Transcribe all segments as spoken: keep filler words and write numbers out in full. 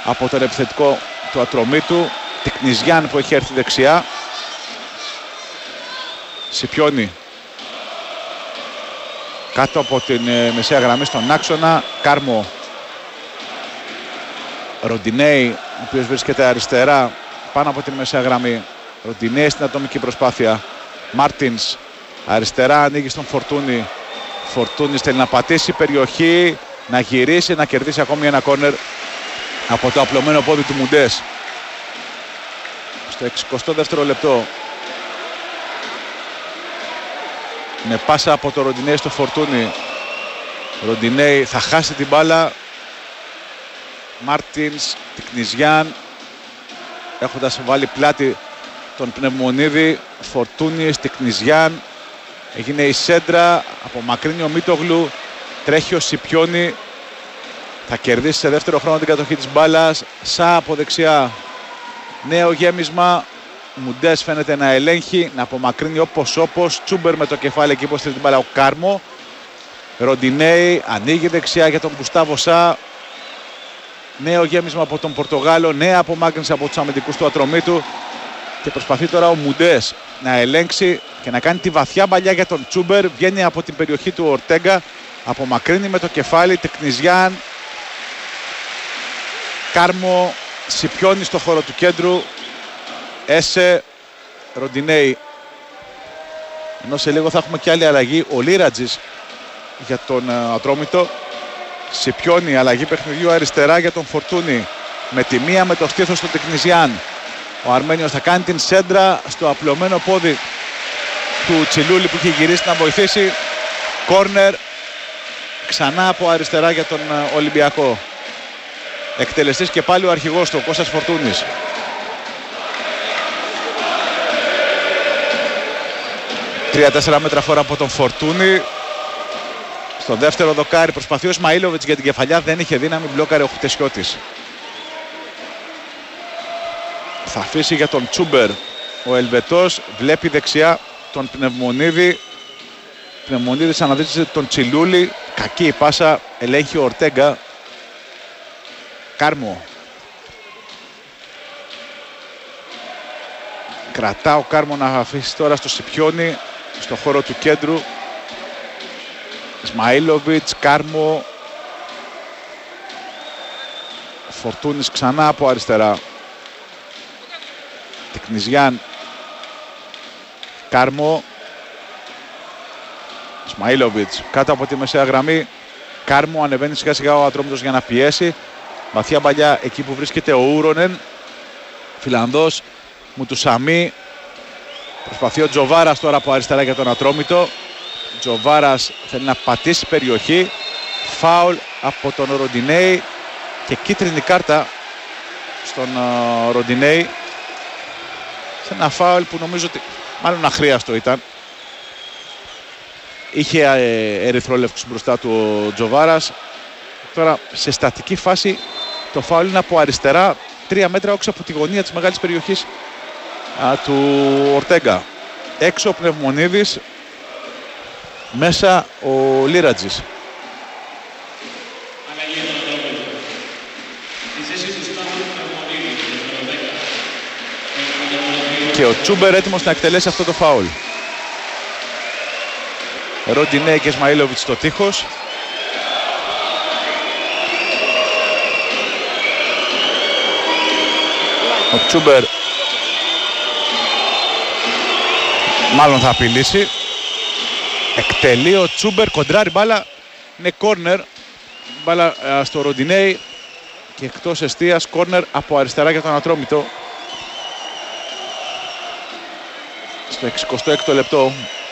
από τον επιθετικό του Ατρομήτου. Τικνιζιάν που έχει έρθει δεξιά. Σιπιώνει κάτω από την ε, μεσαία γραμμή στον άξονα. Κάρμο. Ροντινέι, ο οποίος βρίσκεται αριστερά πάνω από την μεσαία γραμμή. Ροντινέι στην ατομική προσπάθεια. Μάρτινς αριστερά, ανοίγει στον Φορτούνι. Φορτούνις θέλει να πατήσει περιοχή, να γυρίσει, να κερδίσει ακόμη ένα κόρνερ από το απλωμένο πόδι του Μουντές. Στο εξηκοστό δεύτερο λεπτό. Με πάσα από το Ροντινέι στο Φορτούνι. Ροντινέι θα χάσει την μπάλα. Μάρτινς, Τικνιζιάν, έχοντας βάλει πλάτη τον Πνευμονίδη. Φορτούνις, Τικνιζιάν. Έγινε η σέντρα, απομακρύνει ο Μίτογλου. Τρέχει ο Σιπιώνη. Θα κερδίσει σε δεύτερο χρόνο την κατοχή της μπάλας. Σα από δεξιά. Νέο γέμισμα. Μουντές φαίνεται να ελέγχει, να απομακρύνει όπως όπως. Τσούμπερ με το κεφάλι εκεί που στείλει την μπάλα ο Κάρμο. Ροντινέι ανοίγει δεξιά για τον Γκουστάβο Σα. Νέο γέμισμα από τον Πορτογάλο. Νέα απομάκρυνση από τους αμυντικούς του Ατρομήτου. Και προσπαθεί τώρα ο Μουντές να ελέγξει και να κάνει τη βαθιά παλιά για τον Τσούμπερ. Βγαίνει από την περιοχή του Ορτέγκα. Απομακρύνει με το κεφάλι. Τεκνιζιάν. Κάρμο. Σιπιώνει στο χώρο του κέντρου. Έσε. Ροντινέι. Ενώ σε λίγο θα έχουμε και άλλη αλλαγή. Ο Λίρατζης για τον uh, Ατρόμητο. Σιπιώνει, αλλαγή παιχνιδιού αριστερά για τον Φορτούνι. Με τη μία με το στήθος του Τεκνιζιάν. Ο Αρμένιος θα κάνει την σέντρα στο απλωμένο πόδι του Τσιλούλη που έχει γυρίσει να βοηθήσει. Κόρνερ ξανά από αριστερά για τον Ολυμπιακό. Εκτελεστής και πάλι ο αρχηγός του, ο Κώστας Φορτούνης. τρία τέσσερα μέτρα φορά από τον Φορτούνη. Στο δεύτερο δοκάρι προσπαθεί ο Σμαΐλοβιτς για την κεφαλιά, δεν είχε δύναμη, μπλόκαρε ο Χουτεσιώτης. Θα αφήσει για τον Τσούμπερ. Ο Ελβετός βλέπει δεξιά τον Πνευμονίδη. Πνευμονίδης αναδείξει τον Τσιλούλη. Κακή η πάσα, ελέγχει ο Ορτέγκα. Κάρμο. Κρατά ο Κάρμο να αφήσει τώρα στο Σιπιώνη, στο χώρο του κέντρου. Σμαΐλοβιτς, Κάρμο. Φορτούνης ξανά από αριστερά. Τεκνιζιάν. Κάρμο. Σμαΐλοβιτς κάτω από τη μεσαία γραμμή. Κάρμο, ανεβαίνει σιγά σιγά ο Ατρόμητος για να πιέσει. Βαθιά παλιά εκεί που βρίσκεται ο Ούρονεν. Φιλανδός. Μουτουσαμί. Προσπαθεί ο Τζοβάρας τώρα από αριστερά για τον Ατρόμητο. Τζοβάρας θέλει να πατήσει περιοχή. Φάουλ από τον Ροντινέι. Και κίτρινη κάρτα στον uh, Ροντινέι. Σε ένα φάουλ που νομίζω ότι μάλλον αχρίαστο ήταν. Είχε ε, ερυθρόλευκους μπροστά του ο Τζοβάρας. Τώρα σε στατική φάση το φάουλ είναι από αριστερά. Τρία μέτρα όξω από τη γωνία της μεγάλης περιοχής α, του Ορτέγκα. Έξω ο Πνευμονίδης. Μέσα ο Λίρατζης. Και ο Τσούμπερ έτοιμος να εκτελέσει αυτό το φάουλ. Ροντινέι και Σμαΐλοβιτς στο τείχος. Ο Τσούμπερ μάλλον θα απειλήσει. Εκτελεί ο Τσούμπερ, κοντράρει μπάλα. Είναι κόρνερ. Μπάλα α, στο Ροντινέι. Και εκτός εστίας κόρνερ από αριστερά για τον Ατρόμητο. Στο εξηκοστό έκτο λεπτό.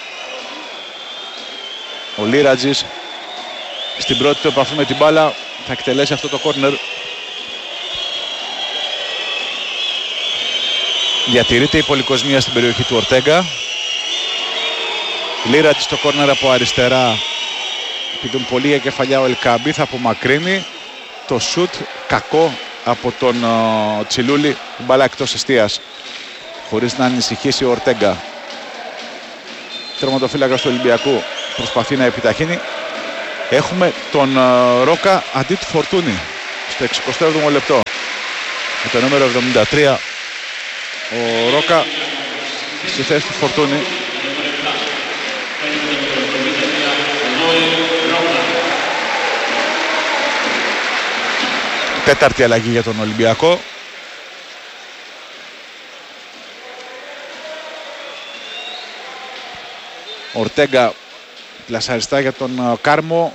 Ο Λίρατζης στην πρώτη του επαφή με την μπάλα θα εκτελέσει αυτό το κόρνερ. Διατηρείται η πολυκοσμία στην περιοχή του Ορτέγκα. Λίρατζης στο κόρνερ από αριστερά. Πηδούν πολύ για κεφαλιά ο Ελκαμπή, θα απομακρύνει. Το σουτ κακό από τον uh, Τσιλούλη. Μπάλα εκτός εστίας. Χωρίς να ανησυχήσει ο Ορτέγκα. Τερματοφύλακας του Ολυμπιακού προσπαθεί να επιταχύνει. Έχουμε τον uh, Ρόκα αντί του Φορτούνη στο εξηκοστό έβδομο λεπτό. με το νούμερο εβδομήντα τρία ο Ρόκα στη θέση του Φορτούνη. Τέταρτη αλλαγή για τον Ολυμπιακό. Ορτέγκα πλασαριστά για τον Κάρμο.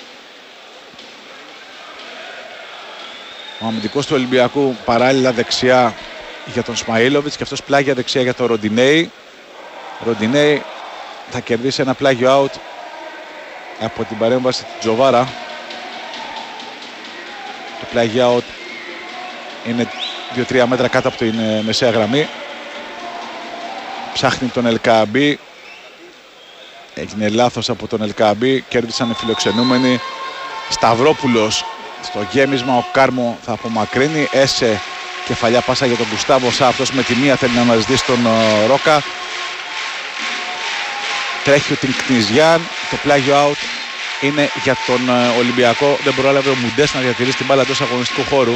Ο αμυντικός του Ολυμπιακού παράλληλα δεξιά για τον Σμαΐλοβιτς και αυτός πλάγια δεξιά για τον Ροντινέη. Ροντινέη θα κερδίσει ένα πλάγιο out από την παρέμβαση του Τζοβάρα. Το πλάγιο out είναι δύο τρία μέτρα κάτω από την μεσαία γραμμή. Ψάχνει τον Ελκαμπή. Έγινε λάθος από τον Ελκαμπή. Κέρδισαν οι φιλοξενούμενοι. Σταυρόπουλος στο γέμισμα. Ο Κάρμο θα απομακρύνει. Έσε κεφαλιά πάσα για τον Γκουστάβο Σα. Αυτός με τη μία θέλει να αναζητήσει τον uh, Ρόκα. Τρέχει την Κνιζιάν. Το πλάγιο out είναι για τον uh, Ολυμπιακό. Δεν πρόλαβε ο Μουντές να διατηρήσει την μπάλα εντός αγωνιστικού χώρου.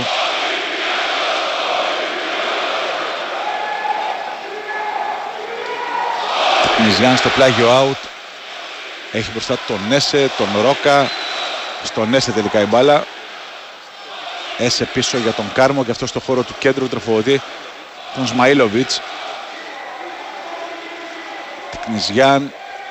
Κνιζιάν στο πλάγιο out. Έχει μπροστά τον Έσε, τον Ρόκα. Στον Έσε τελικά η μπάλα. Έσε πίσω για τον Κάρμο και αυτό στο χώρο του κέντρου τροφοδοτεί τον Σμαΐλοβιτς. Κνιζιάν.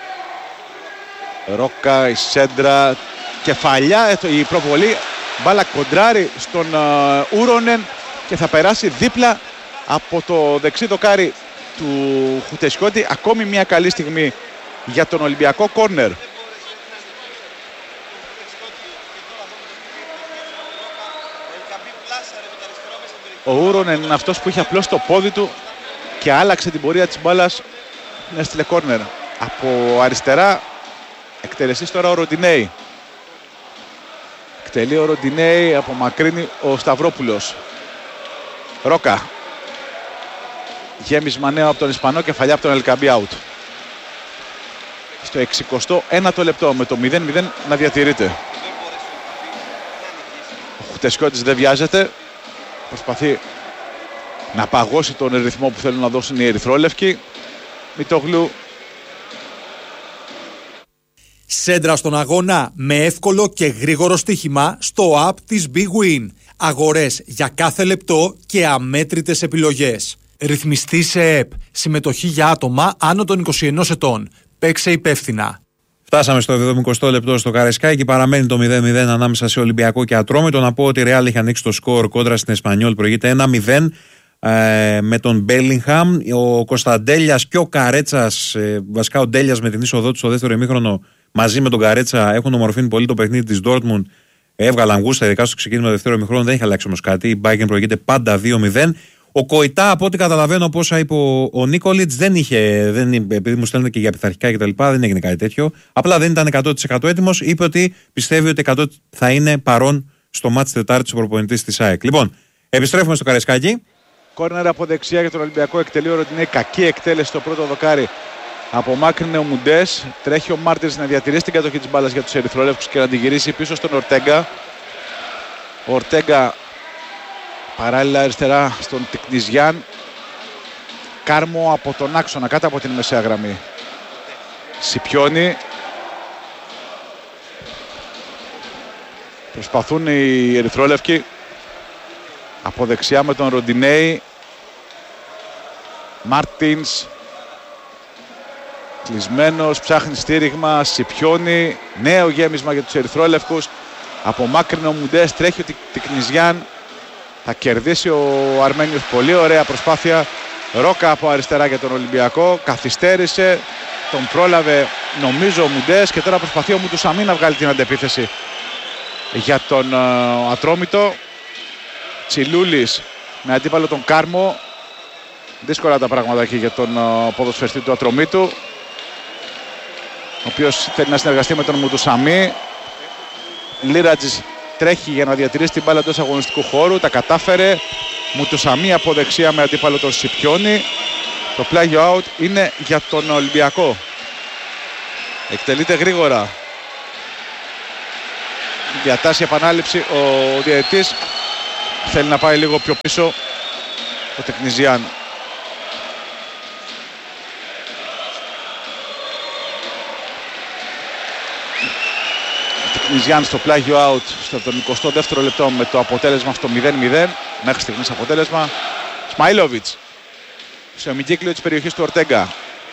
Ρόκα, η σέντρα. Κεφαλιά, η προβολή. Μπάλα κοντράρει στον uh, Ούρονεν και θα περάσει δίπλα από το δεξί δοκάρι του Χουτεσιώτη. Ακόμη μια καλή στιγμή για τον Ολυμπιακό. Κόρνερ. Ο Ούρονεν είναι αυτός που είχε απλώς το πόδι του και άλλαξε την πορεία της μπάλας. Έστειλε κόρνερ. Από αριστερά εκτελεστής τώρα ο Ροντινέη. Εκτελεί ο Ροντινέη, απομακρύνει ο Σταυρόπουλος. Ρόκα. Γέμισμα νέο από τον Ισπανό, κεφαλιά από τον Ελκαμπή out. Στο εξηκοστό ένατο λεπτό με το μηδέν μηδέν να διατηρείται. Ο Χουτεσιώτης δεν βιάζεται. Προσπαθεί να παγώσει τον ρυθμό που θέλουν να δώσουν οι ερυθρόλευκοι. Μητογλου. Σέντρα στον αγώνα με εύκολο και γρήγορο στοίχημα στο app της Big Win. Αγορές για κάθε λεπτό και αμέτρητες επιλογές. Ρυθμιστή σε ΕΠ. Συμμετοχή για άτομα άνω των είκοσι ενός ετών. Παίξε υπεύθυνα. Φτάσαμε στο εβδομηκοστό λεπτό στο Καρεσκάκι και παραμένει το μηδέν μηδέν ανάμεσα σε Ολυμπιακό και Ατρόμητο. Να πω ότι η Ρεάλ έχει ανοίξει το σκορ κόντρα στην Εσπανιόλ. Προηγείται ένα μηδέν ε, με τον Μπέλιγχαμ. Ο Κωνσταντέλιας και ο Καρέτσας, ε, βασικά ο Ντέλιας με την είσοδό του στο δεύτερο ημίχρονο μαζί με τον Καρέτσα έχουν ομορφύνει πολύ το παιχνίδι της Dortmund. Έβγαλαν γούστα, ειδικά στο ξεκίνημα του δεύτερου ημιχρόνου. Δεν είχε αλλάξει όμως κάτι. Η Bayern προηγείται πάντα δύο μηδέν. Ο Κοϊτά, από ό,τι καταλαβαίνω, όπως είπε ο, ο Νίκολιτς, δεν είχε, δεν, επειδή μου στέλνουν και για πειθαρχικά κτλ., δεν έγινε κάτι τέτοιο. Απλά δεν ήταν εκατό τοις εκατό έτοιμος. Είπε ότι πιστεύει ότι εκατό τοις εκατό θα είναι παρόν στο μάτς Τετάρτης ο προπονητής της ΑΕΚ. Λοιπόν, επιστρέφουμε στο Καρεσκάκι. Κόρνερ από δεξιά για τον Ολυμπιακό. Εκτελεί ο Ροντινέη. Κακή εκτέλεση στο πρώτο δοκάρι. Απομάκρυνε ο Μουντές. Τρέχει ο Μάρτινς να διατηρήσει την κατοχή της μπάλας για τους ερυθρόλευκους και να την γυρίσει πίσω στον Ορτέγκα. Ο Ορτέγκα παράλληλα αριστερά στον Τικνιζιάν. Κάρμο από τον άξονα κάτω από την μεσαία γραμμή. Σιπιώνει. Προσπαθούν οι ερυθρόλευκοι από δεξιά με τον Ροντινέη. Μάρτινς κλεισμένος, ψάχνει στήριγμα, Σιπιώνει. Νέο γέμισμα για τους ερυθρόλευκους. Απομάκρυνε ο Μουντές, τρέχει ο Τικνιζιάν. Θα κερδίσει ο Αρμένιος. Πολύ ωραία προσπάθεια. Ρόκα από αριστερά για τον Ολυμπιακό. Καθυστέρησε. Τον πρόλαβε νομίζω ο Μουντές και τώρα προσπαθεί ο Μουτουσαμί να βγάλει την αντεπίθεση για τον uh, Ατρόμητο. Τσιλούλης με αντίπαλο τον Κάρμο. Δύσκολα τα πράγματα εκεί για τον uh, ποδοσφαιριστή του Ατρομήτου, ο οποίος θέλει να συνεργαστεί με τον Μουτουσαμί. Λίρατζης τρέχει για να διατηρήσει την μπάλα εντός αγωνιστικού χώρου. Τα κατάφερε. Μουτουσαμί από δεξιά με αντίπαλο τον Σιπιώνη. Το πλάγιο out είναι για τον Ολυμπιακό. Εκτελείται γρήγορα. Διατάσσει επανάληψη ο διαιτητής. Θέλει να πάει λίγο πιο πίσω ο Τεκνιζιάν. Ο Τεκνιζιάν στο πλάγιο out στο εβδομηκοστό δεύτερο λεπτό με το αποτέλεσμα στο μηδέν μηδέν. Μέχρι στιγμής αποτέλεσμα. Σμαϊλόβιτς στο ημικύκλιο της περιοχής του Ορτέγκα.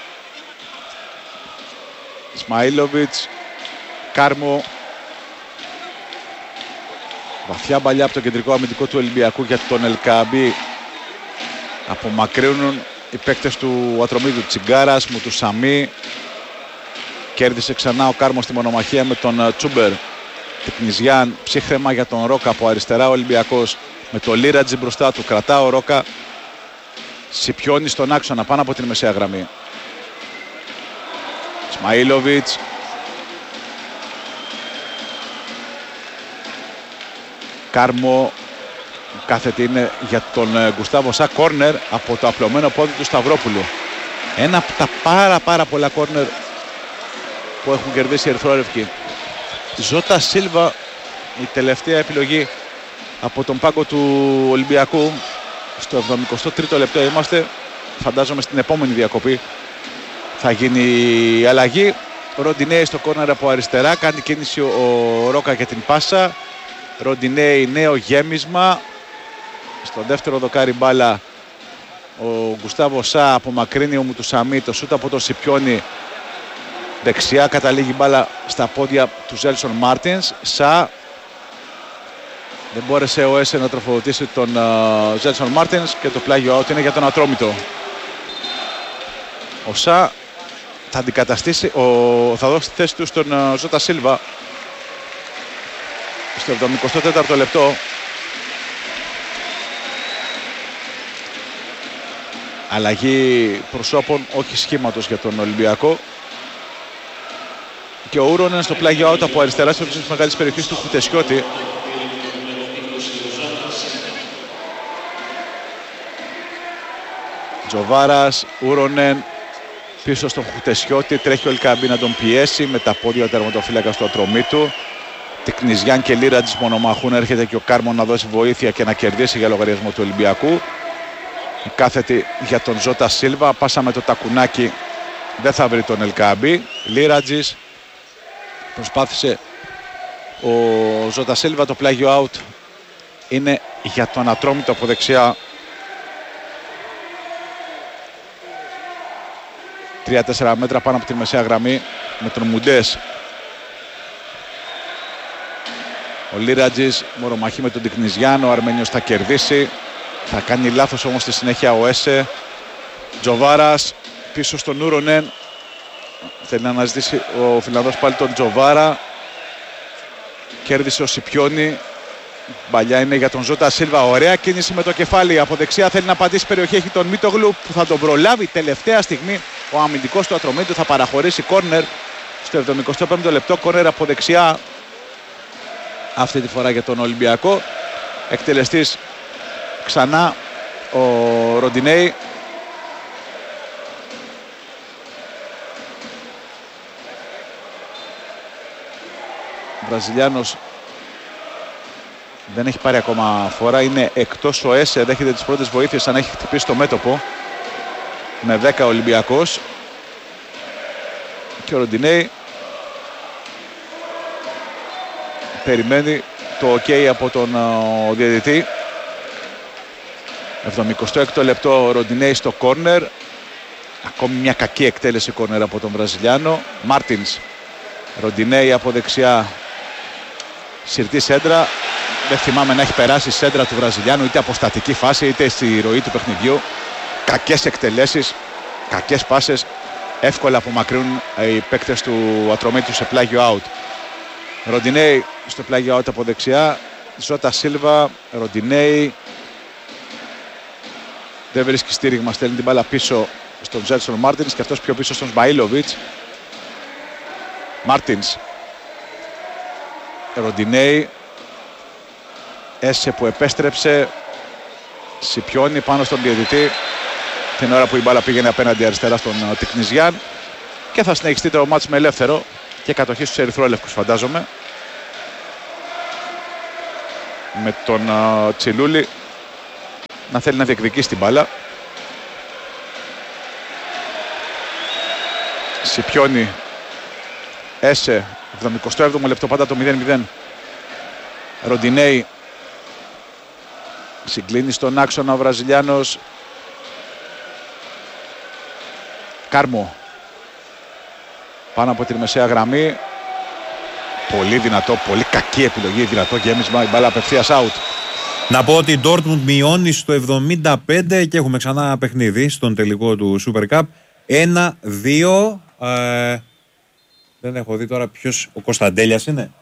Σμαϊλόβιτς, Κάρμο. Βαθιά μπαλιά από το κεντρικό αμυντικό του Ολυμπιακού για τον Ελκαμπή. Απομακρύνουν οι παίκτες του Ατρομίδου, Τσιγκάρας, Μουτουσαμί. Κέρδισε ξανά ο Κάρμο στη μονομαχία με τον Τσούμπερ. Τεκνιζιάν, ψύχρεμα για τον Ρόκα από αριστερά ο Ολυμπιακός. Με το Λίρατζι μπροστά του, κρατά ο Ρόκα. Σιπιώνει στον άξονα πάνω από την μεσαία γραμμή. Σμαϊλόβιτς. Κάρμο. Κάθετη είναι για τον Γκουστάβο Σα. Κόρνερ από το απλωμένο πόδι του Σταυρόπουλου. Ένα από τα πάρα πάρα πολλά κόρνερ που έχουν κερδίσει οι ερυθρόλευκοι. Ζώτα Σίλβα, η τελευταία επιλογή από τον πάγκο του Ολυμπιακού. Στο εβδομηκοστό τρίτο λεπτό είμαστε. Φαντάζομαι στην επόμενη διακοπή θα γίνει η αλλαγή. Ροντινέι στο κόρνερ από αριστερά. Κάνει κίνηση ο Ρόκα για την πάσα. Ροντινέι, νέο γέμισμα. Στο δεύτερο δοκάρι μπάλα ο Γκουστάβο Σα απομακρύνει ο Μουτουσαμί. Το σούτ από τον Σιπιώνη δεξιά, καταλήγει μπάλα στα πόδια του Ζέλσον Μάρτινς. Σα δεν μπόρεσε ο Έσε να τροφοδοτήσει τον Ζέλσον uh, Μάρτινς και το πλάγιο out είναι για τον Ατρόμητο. Ο Σα θα αντικαταστήσει, ο, θα δώσει τη θέση του στον uh, Ζώτα Σίλβα στο εβδομηκοστό τέταρτο λεπτό. Αλλαγή προσώπων, όχι σχήματος για τον Ολυμπιακό. Και ο Ούρονεν στο πλάγιο out από αριστερά στο της μεγάλης περιοχής του Χουτεσιώτη. Τζοβάρας, Ούρονεν πίσω στον Χουτεσιώτη. Τρέχει ο Ελκαμπή να τον πιέσει με τα πόδια τερματοφύλακα στο Ατρομήτου. Τεκνιζιάν και Λίρατζης μονομαχούν. Έρχεται και ο Κάρμο να δώσει βοήθεια και να κερδίσει για λογαριασμό του Ολυμπιακού. Η κάθετη για τον Ζώτα Σίλβα. Πάσα με το τακουνάκι. Δεν θα βρει τον Ελκαμπή. Λίρατζης. Προσπάθησε ο Ζώτα Σίλβα. Το πλάγιο out είναι για τον Ατρόμητο από δεξιά. τρία τέσσερα μέτρα πάνω από τη μεσαία γραμμή με τον Μουντές. Ο Λίρατζης μορομαχεί με τον Τεκνιζιάν. Ο Αρμένιος θα κερδίσει. Θα κάνει λάθος όμως στη συνέχεια ο Έσε. Τζοβάρας πίσω στον Ούρονεν. Θέλει να αναζητήσει ο Φιλανδός πάλι τον Τζοβάρα. Κέρδισε ο Σιπιώνη. Μπαλιά είναι για τον Ζώτα Σίλβα. Ωραία κίνηση με το κεφάλι. Από δεξιά θέλει να πατήσει περιοχή. Έχει τον Μίτογλου που θα τον προλάβει τελευταία στιγμή. Ο αμυντικός του Ατρομήτου θα παραχωρήσει κόρνερ στο εβδομηκοστό πέμπτο λεπτό. Κόρνερ από δεξιά. Αυτή τη φορά για τον Ολυμπιακό. Εκτελεστής ξανά ο Ροντινέι. Βραζιλιάνος δεν έχει πάρει ακόμα φορά. Είναι εκτός ο Έσε. Δέχεται τις πρώτες βοήθειες αν έχει χτυπήσει το μέτωπο. Με δέκα Ολυμπιακός. Και ο Ροντινέι περιμένει το ok από τον ο, διαιτητή. εβδομηκοστό έκτο λεπτό ο Ροντινέι στο κόρνερ. Ακόμη μια κακή εκτέλεση κόρνερ από τον Βραζιλιάνο. Μάρτινς. Ροντινέι από δεξιά. Συρτή σέντρα. Δεν θυμάμαι να έχει περάσει η σέντρα του Βραζιλιάνου είτε από στατική φάση είτε στη ροή του παιχνιδιού. Κακές εκτελέσεις, κακές πάσες. Εύκολα απομακρύνουν οι παίκτες του Ατρομήτου σε πλάγιο out. Ροντινέι στο πλάγιο out από δεξιά. Ζώτα Σίλβα, Ροντινέι. Δεν βρίσκει στήριγμα, στέλνει την μπάλα πίσω στον Ζέλσον Μάρτινς και αυτός πιο πίσω στον Σμαϊλόβιτς. Μάρτινς. Ροντινέι. Έσε που επέστρεψε. Σιπιώνει πάνω στον διαιτητή την ώρα που η μπάλα πήγαινε απέναντι αριστερά στον Τεκνιζιάν. Και θα συνεχιστεί το μάτς με ελεύθερο και κατοχή στους ερυθρόλευκους φαντάζομαι. Με τον uh, Τσιλούλη να θέλει να διεκδικήσει την μπάλα. Σιπιώνει, Έσε, εβδομηκοστό έβδομο λεπτό, πάντα το μηδέν μηδέν. Ροντινέι συγκλίνει στον άξονα ο Βραζιλιάνος. Κάρμο πάνω από την μεσαία γραμμή. Πολύ δυνατό, πολύ κακή επιλογή, δυνατό γέμισμα, η μπάλα απευθείας out. Να πω ότι η Dortmund μειώνει στο εβδομήντα πέντε και έχουμε ξανά παιχνίδι στον τελικό του Super Cup. ένα δύο. Ε, δεν έχω δει τώρα ποιος. Ο Κωνσταντέλιας είναι.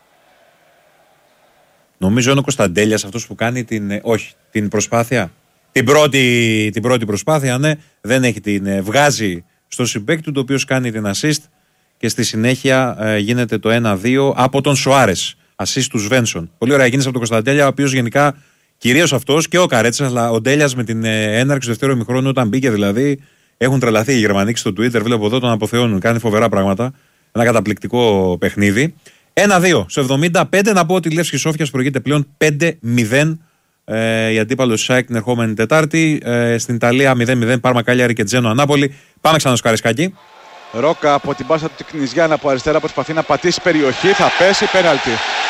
Νομίζω είναι ο Κωνσταντέλιας αυτός που κάνει την. Όχι, την προσπάθεια. Την πρώτη, την πρώτη προσπάθεια, ναι. Δεν έχει την. Βγάζει στο συμπέκτη του, το οποίο κάνει την assist. Και στη συνέχεια ε, γίνεται το ένα δύο από τον Σοάρες. Assist του Σβένσον. Πολύ ωραία γίνηση από τον Κωνσταντέλια, ο οποίος γενικά κυρίως αυτός και ο Καρέτσας, αλλά ο Ντέλιας με την ε, έναρξη του δεύτερου ημιχρόνου, όταν μπήκε δηλαδή, έχουν τρελαθεί οι Γερμανοί στο Twitter. Βλέπω εδώ τον αποθεώνουν. Κάνει φοβερά πράγματα. Ένα καταπληκτικό παιχνίδι. ένα δύο στο εβδομήντα πέντε. Να πω ότι η Λεύσκη Σόφιας προηγείται πλέον πέντε μηδέν. Ε, η αντίπαλος ΣΑΕΚ την ερχόμενη Τετάρτη. Ε, στην Ιταλία μηδέν μηδέν. Πάρμα Κάλιαρη και Τζένο Ανάπολη. Πάμε ξανά στο Καραϊσκάκι. Ρόκα από την πάσα του Κνιζιάν από αριστερά προσπαθεί να πατήσει περιοχή. Θα πέσει πέναλτι.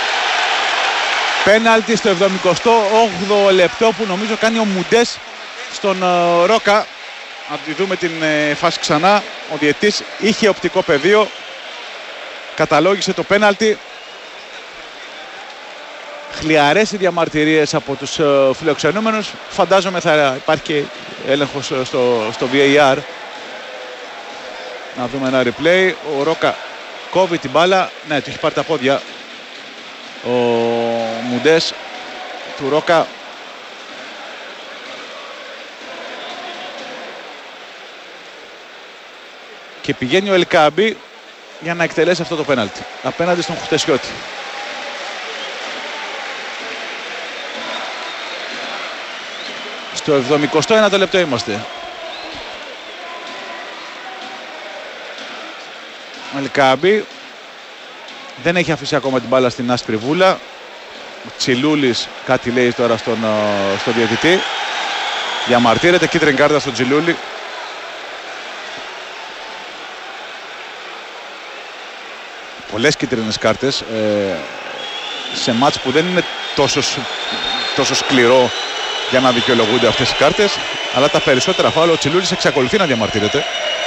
Πέναλτι στο εβδομηκοστό όγδοο λεπτό που νομίζω κάνει ο Μουντές στον uh, Ρόκα. Να τη δούμε την uh, φάση ξανά. Ο διαιτής είχε οπτικό πεδίο. Καταλόγησε το πέναλτι. Χλιαρές οι διαμαρτυρίες από τους uh, φιλοξενούμενους. Φαντάζομαι θα υπάρχει και έλεγχος uh, στο, στο βι έι αρ. Να δούμε ένα replay. Ο Ρόκα κόβει την μπάλα. Ναι, του έχει πάρει τα πόδια ο Μουντές του Ρόκα. Και πηγαίνει ο Ελκάμπη για να εκτελέσει αυτό το πέναλτι απέναντι στον Χουτεσιώτη. Στο εβδομηκοστό ένατο λεπτό είμαστε. Ο Ελκάμπη δεν έχει αφήσει ακόμα την μπάλα στην άσπρη βούλα. Ο Τσιλούλης κάτι λέει τώρα στον, στον διαιτητή. Διαμαρτύρεται, κίτρινη κάρτα στον Τσιλούλη. Πολλές κίτρινες κάρτες ε, σε μάτς που δεν είναι τόσο, τόσο σκληρό για να δικαιολογούνται αυτές οι κάρτες, αλλά τα περισσότερα φάουλ. Ο Τσιλούλης εξακολουθεί να διαμαρτύρεται.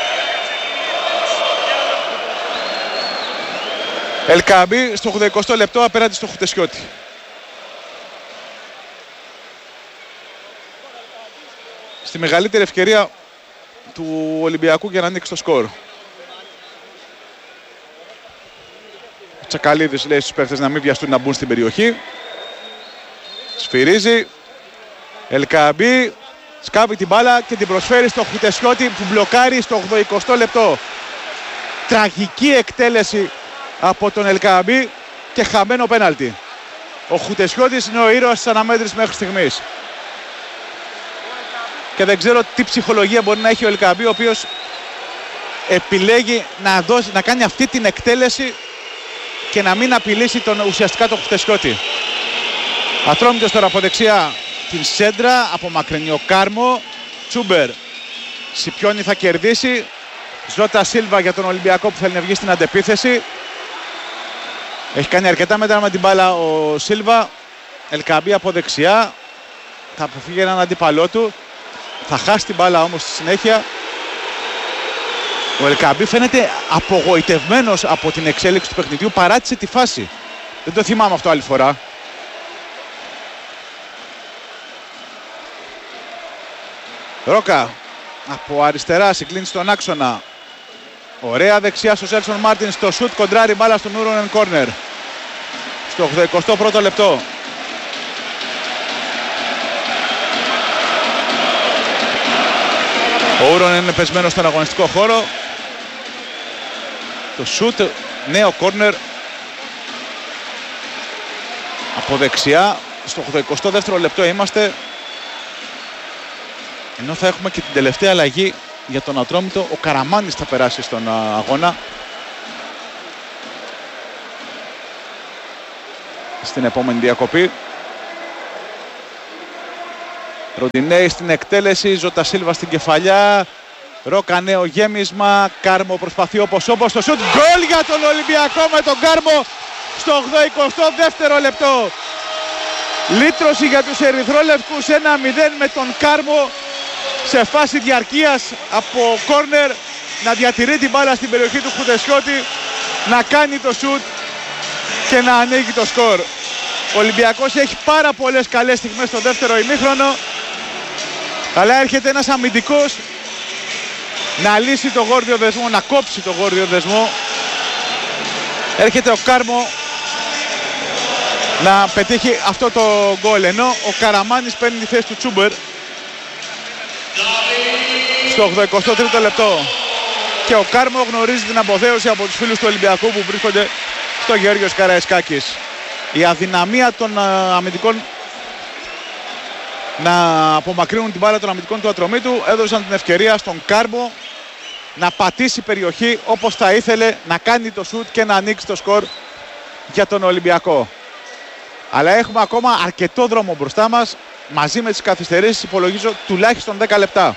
Ελκάμπη στο ογδοηκοστό λεπτό απέναντι στο Χουτεσιώτη. Στη μεγαλύτερη ευκαιρία του Ολυμπιακού για να ανοίξει το σκορ. Ο Τσακαλίδης λέει στους παίχτες να μην βιαστούν να μπουν στην περιοχή. Σφυρίζει. Ελκάμπη σκάβει την μπάλα και την προσφέρει στο Χουτεσιώτη που μπλοκάρει στο ογδοηκοστό λεπτό. Τραγική εκτέλεση από τον Ελκάμπη και χαμένο πέναλτι. Ο Χουτεσιώτης είναι ο ήρωας της αναμέτρησης μέχρι στιγμής. Και δεν ξέρω τι ψυχολογία μπορεί να έχει ο Ελκάμπη, ο οποίος επιλέγει να, δώσει, να κάνει αυτή την εκτέλεση και να μην απειλήσει τον, ουσιαστικά τον Χουτεσιώτη. Ατρόμητος τώρα από δεξιά την σέντρα, απομακρυνεί ο Κάρμο. Τσούμπερ, Σιπιώνη θα κερδίσει. Ζώτα Σίλβα για τον Ολυμπιακό που θέλει να βγει στην αντεπίθεση. Έχει κάνει αρκετά μέτρα με την μπάλα ο Σίλβα. Ελκαμπή από δεξιά. Θα αποφύγει έναν αντίπαλό του. Θα χάσει την μπάλα όμως στη συνέχεια. Ο Ελκαμπή φαίνεται απογοητευμένος από την εξέλιξη του παιχνιδιού. Παράτησε τη φάση. Δεν το θυμάμαι αυτό άλλη φορά. Ρόκα από αριστερά συγκλίνει στον άξονα. Ωραία δεξιά στο Σέλσον Μάρτιν στο σουτ, κοντράρει μπάλα στον Ούронεν κόρνερ. Στο ογδοηκοστό πρώτο λεπτό. Ο Ούронεν είναι πεσμένος στον αγωνιστικό χώρο. Το σουτ, νέο κόρνερ. Από δεξιά, στο ογδοηκοστό δεύτερο λεπτό είμαστε. Ενώ θα έχουμε και την τελευταία αλλαγή για τον Ατρόμητο. Ο Καραμάνης θα περάσει στον αγώνα. Στην επόμενη διακοπή. Ροντινέη στην εκτέλεση, Ζώτα Σίλβα στην κεφαλιά. Ρόκα νέο γέμισμα, Κάρμο προσπαθεί όπως όπως το σουτ. Γκολ για τον Ολυμπιακό με τον Κάρμο στο ογδοηκοστό δεύτερο λεπτό. Λύτρωση για τους ερυθρόλευκους, ένα μηδέν με τον Κάρμο σε φάση διαρκείας από κόρνερ να διατηρεί την μπάλα στην περιοχή του Χουδεσιώτη, να κάνει το σουτ και να ανοίγει το σκορ. Ο Ολυμπιακός έχει πάρα πολλές καλές στιγμές στο δεύτερο ημίχρονο, αλλά έρχεται ένας αμυντικός να λύσει το γόρδιο δεσμό, να κόψει το γόρδιο δεσμό. Έρχεται ο Κάρμο να πετύχει αυτό το γκολ, ενώ ο Καραμάνης παίρνει τη θέση του Τσούμπερ στο ογδοηκοστό τρίτο λεπτό. Και ο Κάρμο γνωρίζει την αποθέωση από τους φίλους του Ολυμπιακού που βρίσκονται στο Γεώργιος Καραϊσκάκης. Η αδυναμία των αμυντικών να απομακρύνουν την μπάλα των αμυντικών του Ατρομήτου έδωσαν την ευκαιρία στον Κάρμο να πατήσει περιοχή όπως θα ήθελε, να κάνει το σουτ και να ανοίξει το σκορ για τον Ολυμπιακό. Αλλά έχουμε ακόμα αρκετό δρόμο μπροστά μας, μαζί με τις καθυστερήσεις υπολογίζω τουλάχιστον δέκα λεπτά.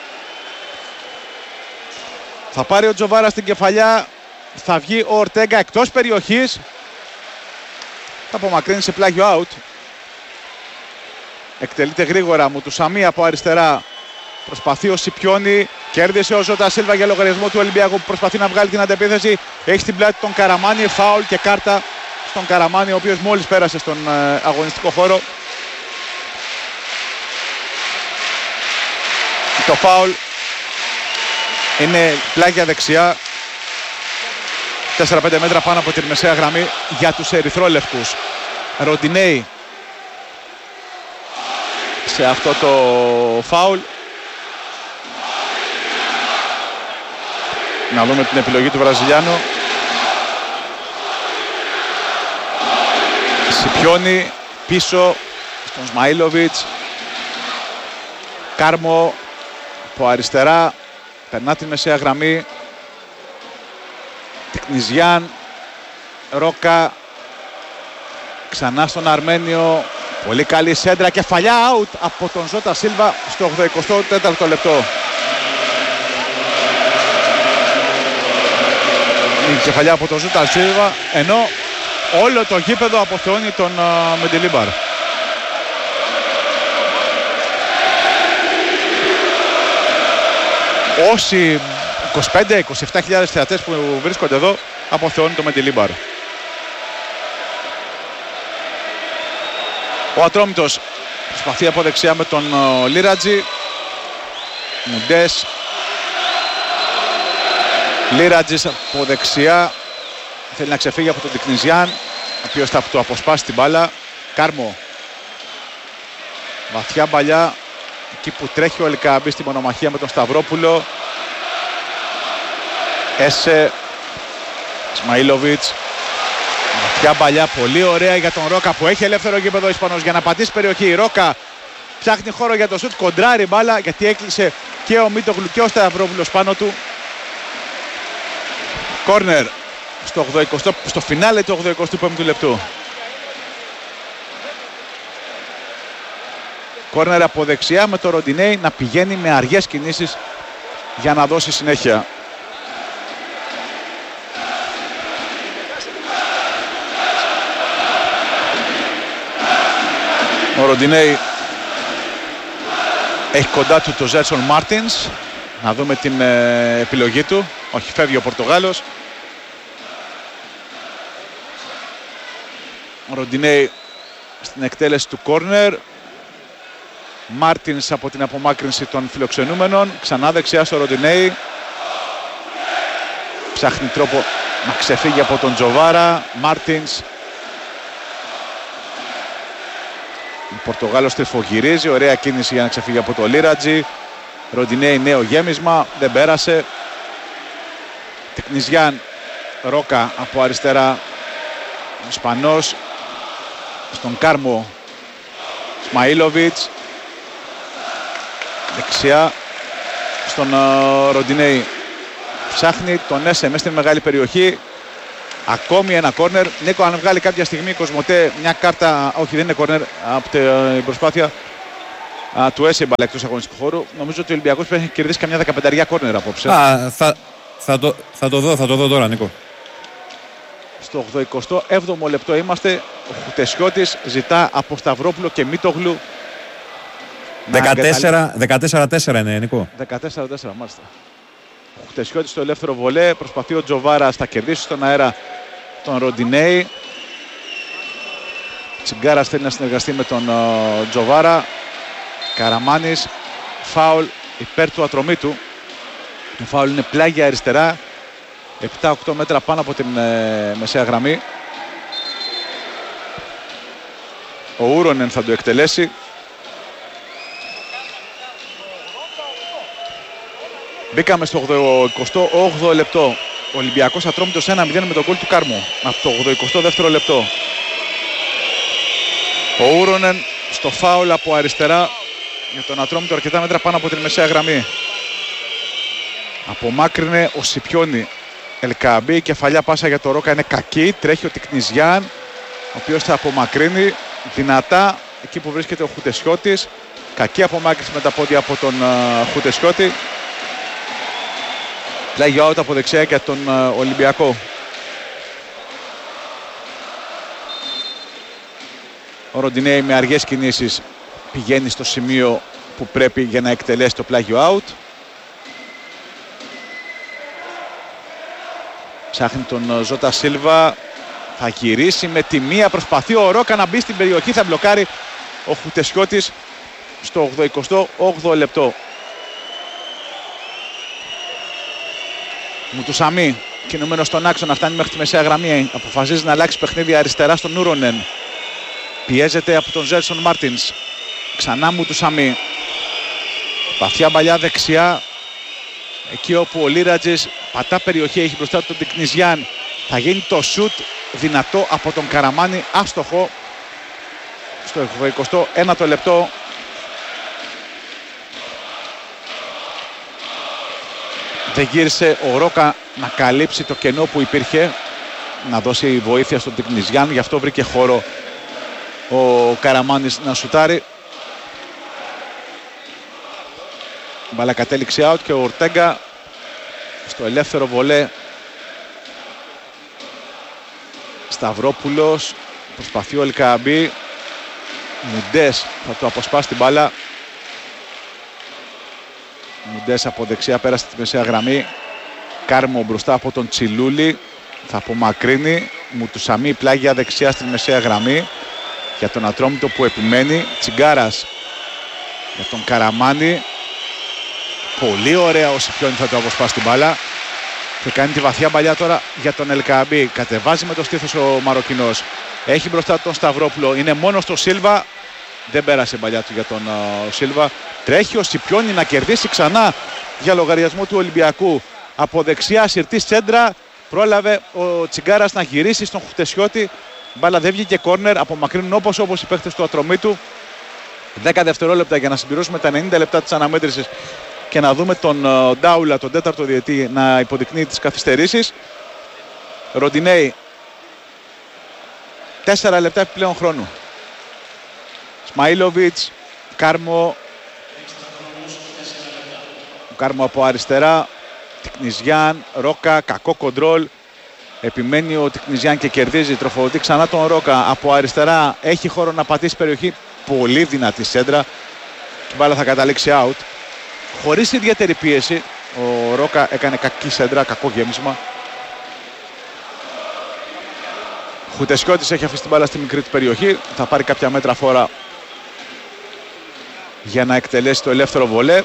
Θα πάρει ο Τζοβάρα στην κεφαλιά, θα βγει ο Ορτέγκα εκτός περιοχής, θα απομακρύνει σε πλάγιο out. Εκτελείται γρήγορα μου του Σαμί από αριστερά. Προσπαθεί ο Σιπιόνι, κέρδισε ο Ζώτα Σίλβα για λογαριασμό του Ολυμπιακού που προσπαθεί να βγάλει την αντεπίθεση. Έχει στην πλάτη τον Καραμάνι, φάουλ και κάρτα στον Καραμάνι, ο οποίος μόλις πέρασε στον ε, αγωνιστικό χώρο. Το φάουλ είναι πλάγια δεξιά, τέσσερα πέντε μέτρα πάνω από τη μεσαία γραμμή για τους ερυθρόλευκους. Ροντινέη σε αυτό το φάουλ. Να δούμε την επιλογή του Βραζιλιάνου. Σιπιόνι πίσω στον Σμαΐλοβιτς. Κάρμο από αριστερά, περνά τη μεσαία γραμμή. Τεκνιζιάν, Ρόκα, ξανά στον Αρμένιο. Πολύ καλή σέντρα, κεφαλιά out από τον Ζώτα Σίλβα στο ογδοηκοστό τέταρτο λεπτό. Η κεφαλιά από τον Ζώτα Σίλβα, ενώ όλο το γήπεδο αποθεώνει τον uh, Μεντιλίμπαρ. Όσοι είκοσι πέντε είκοσι επτά χιλιάδες θεατές που βρίσκονται εδώ αποθεώνει το Μεντιλίμπαρ. Ο Ατρόμητος προσπαθεί από δεξιά με τον uh, Λίρατζι. Μουντές. Λίρατζης από δεξιά. Θέλει να ξεφύγει από τον Τικνιζιάν, ο οποίος θα του αποσπάσει την μπάλα. Κάρμο. Βαθιά μπαλιά. Εκεί που τρέχει ο Ελκαμπή στη μονομαχία με τον Σταυρόπουλο. Έσε. Σμαΐλοβιτς. Βαθιά μπαλιά, πολύ ωραία για τον Ρόκα που έχει ελεύθερο γήπεδο ο Ισπανός για να πατήσει περιοχή. Η Ρόκα ψάχνει χώρο για το σουτ, κοντράρει μπάλα γιατί έκλεισε και ο Μίτογλου και ο Σταυρόπουλος πάνω του. Κόρνερ στο, ογδοηκοστό, στο φινάλε του ογδοηκοστού πέμπτου λεπτού. Κόρνερ από δεξιά με το Ροντινέη να πηγαίνει με αργές κινήσεις για να δώσει συνέχεια. Ο Ροντινέη έχει κοντά του το Ζέτσον Μάρτινς. Να δούμε την ε, επιλογή του. Όχι, φεύγει ο Πορτογάλος. Ο Ροντινέη στην εκτέλεση του κόρνερ. Μάρτινς από την απομάκρυνση των φιλοξενούμενων. Ξανά δεξιά στο Ροντινέη. Ψάχνει τρόπο να ξεφύγει από τον Τζοβάρα. Μάρτινς. Ο Πορτογάλος τριφογυρίζει. Ωραία κίνηση για να ξεφύγει από το Λίρατζι. Ροντινέη νέο γέμισμα. Δεν πέρασε. Τεκνιζιάν. Ρόκα από αριστερά. Ο Ισπανός. Στον Κάρμο. Σμαΐλοβιτς. Δεξιά. Στον uh, Ροντινέη. Ψάχνει τον Έσε μέσα στην μεγάλη περιοχή. Ακόμη ένα κόρνερ. Νίκο, αν βγάλει κάποια στιγμή η Κοσμοτέ μια κάρτα. Όχι, δεν είναι κόρνερ από την προσπάθεια. Α, του έσαι η μπάλα εκτός αγωνιστικού χώρου. Νομίζω ότι ο Ολυμπιακός πρέπει να έχει κερδίσει καμιά δεκαπενταριά κόρνερ απόψε. Α, θα, θα, το, θα, το δω, θα το δω τώρα, Νίκο. Στο ογδοηκοστό έβδομο λεπτό είμαστε. Ο Χουτεσιώτης ζητά από Σταυρόπουλο και Μίτογλου. δεκατέσσερα τέσσερα είναι, Νίκο. δεκατέσσερα τέσσερα, μάλιστα. Ο Χουτεσιώτης στο ελεύθερο βολέ. Προσπαθεί ο Τζοβάρας να κερδίσει στον αέρα τον Ροντινέη. Τσιγκάρας θέλει να συνεργαστεί με τον uh, Τζοβάρα. Καραμάνης, φάουλ υπέρ του Ατρομήτου. Το φάουλ είναι πλάγια αριστερά, επτά οκτώ μέτρα πάνω από την ε, μεσαία γραμμή. Ο Ούρονεν θα το εκτελέσει. Μπήκαμε στο ογδοηκοστό όγδοο λεπτό. Ο Ολυμπιακός Ατρόμητος ένα μηδέν με τον γκολ του Κάρμου από το ογδοηκοστό δεύτερο λεπτό. Ο Ούρονεν στο φάουλ από αριστερά για τον Ατρόμητο αρκετά μέτρα πάνω από την μεσαία γραμμή. Απομάκρυνε ο Σιπιόνι. Ελκαμπή, κεφαλιά πάσα για το Ρόκα είναι κακή. Τρέχει ο Τικνιζιάν, ο οποίος θα απομακρύνει δυνατά εκεί που βρίσκεται ο Χουτεσιώτης. Κακή απομάκρυνση με τα πόδια από τον uh, Χουτεσιώτη. Πλάγιο out από δεξιά για τον uh, Ολυμπιακό. Ο Ροντινέη με αργές κινήσεις πηγαίνει στο σημείο που πρέπει για να εκτελέσει το πλάγιο out. Ψάχνει τον Ζώτα Σίλβα. Θα γυρίσει με τη μία. Προσπαθεί ο Ρόκα να μπει στην περιοχή. Θα μπλοκάρει ο Χουτεσιώτης στο ογδοηκοστό όγδοο λεπτό. Μουτουσαμί, κινούμενο στον άξονα, φτάνει μέχρι τη μεσαία γραμμή. Αποφασίζει να αλλάξει παιχνίδι αριστερά στον Ούρονεν. Πιέζεται από τον Ζέλσον Μάρτινς. Ξανά Μουτουσαμί. Παθιά μπαλιά δεξιά. Εκεί όπου ο Λίρατζης πατά περιοχή, έχει μπροστά του τον Τικνιζιάν. Θα γίνει το σουτ δυνατό από τον Καραμάνη, άστοχο στο ογδοηκοστό ένατο λεπτό. Δεν γύρισε ο Ρόκα να καλύψει το κενό που υπήρχε, να δώσει βοήθεια στον Τικνιζιάν, γι' αυτό βρήκε χώρο ο Καραμάνης να σουτάρει. Μπάλα κατέληξε out και ο Ορτέγκα στο ελεύθερο βολέ. Σταυρόπουλος, προσπαθεί ο Ελκαμπή. Μουντές θα του αποσπάσει την μπάλα. Μουντές από δεξιά πέρασε τη μεσαία γραμμή. Κάρμο μπροστά από τον Τσιλούλη. Θα απομακρύνει. Μουτουσαμί πλάγια δεξιά στη μεσαία γραμμή. Για τον Ατρόμητο που επιμένει. Τσιγκάρας για τον Καραμάνη. Πολύ ωραία ο Σιπιόνι θα του αποσπάσει την μπάλα. Και κάνει τη βαθιά μπαλιά τώρα για τον Ελκαμπή. Κατεβάζει με το στήθος ο Μαροκινός. Έχει μπροστά τον Σταυρόπουλο. Είναι μόνο στο Σίλβα. Δεν πέρασε η μπαλιά του για τον uh, Σίλβα. Τρέχει ο Σιπιόνι να κερδίσει ξανά για λογαριασμό του Ολυμπιακού. Από δεξιά συρτή σέντρα. Πρόλαβε ο Τσιγκάρας να γυρίσει στον Χουτεσιώτη. Μπάλα δεν βγήκε κόρνερ. Απομακρύνουν όπως όπως οι παίχτες του Ατρομήτου. δέκα δευτερόλεπτα για να συμπληρώσουμε τα ενενήντα λεπτά της αναμέτρησης και να δούμε τον uh, Ντάουλα, τον τέταρτο διετή, να υποδεικνύει τις καθυστερήσεις. Ροντινέη. Τέσσερα λεπτά επιπλέον χρόνου. Σμαΐλοβιτς, Κάρμο. Κάρμο από αριστερά. Τικνιζιάν, Ρόκα, κακό κοντρόλ. Επιμένει ο Τικνιζιάν και κερδίζει. Τροφοδοτεί ξανά τον Ρόκα από αριστερά. Έχει χώρο να πατήσει περιοχή. Πολύ δυνατή σέντρα. Και μπάλα θα καταλήξει out. Χωρίς ιδιαίτερη πίεση. Ο Ρόκα έκανε κακή σέντρα, κακό γέμισμα. Χουτεσιώτης έχει αφήσει την μπάλα στη μικρή του περιοχή. Θα πάρει κάποια μέτρα φόρα για να εκτελέσει το ελεύθερο βολέ.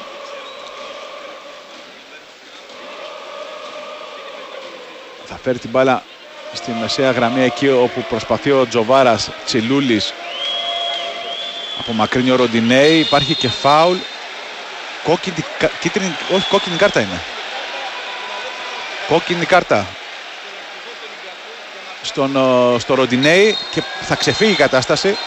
Θα φέρει την μπάλα στη μεσαία γραμμή εκεί όπου προσπαθεί ο Τζοβάρας, Τσιλούλης. Απομακρύνει ο Ροντινέη. Υπάρχει και φάουλ. Κόκκινη, κίτρινη, όχι, κόκκινη κάρτα είναι. Κόκκινη κάρτα στον, στο Ροντινέη και θα ξεφύγει η κατάσταση.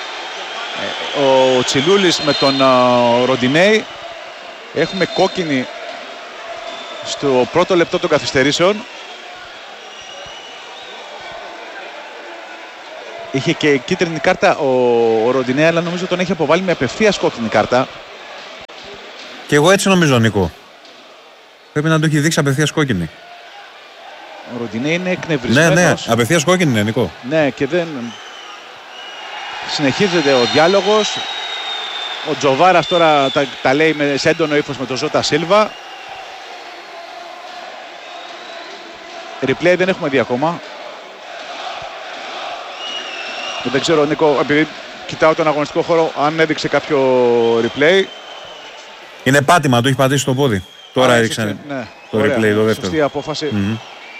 Ο Τσιλούλης με τον Ροντινέη. Έχουμε κόκκινη στο πρώτο λεπτό των καθυστερήσεων. είχε και κίτρινη κάρτα ο, ο Ροντινέη, αλλά νομίζω τον έχει αποβάλει με απευθείας κόκκινη κάρτα. Και εγώ έτσι νομίζω, Νίκο. Πρέπει να το έχει δείξει απευθείας κόκκινη. Ο Ροντινέη είναι εκνευρισμένος. Ναι, ναι, απευθείας κόκκινη είναι, Νικό. Ναι, και δεν... Συνεχίζεται ο διάλογος. Ο Τζοβάρας τώρα τα, τα λέει με, σε έντονο ύφος με τον Ζώτα Σίλβα. Replay δεν έχουμε δει ακόμα. Δεν ξέρω, Νίκο, επειδή κοιτάω τον αγωνιστικό χώρο, αν έδειξε κάποιο replay. Είναι πάτημα, του έχει πατήσει το πόδι. Τώρα Α, έδειξαν ναι. το Ωραία, replay, το δεύτερο. Σωστή απόφαση. Mm-hmm.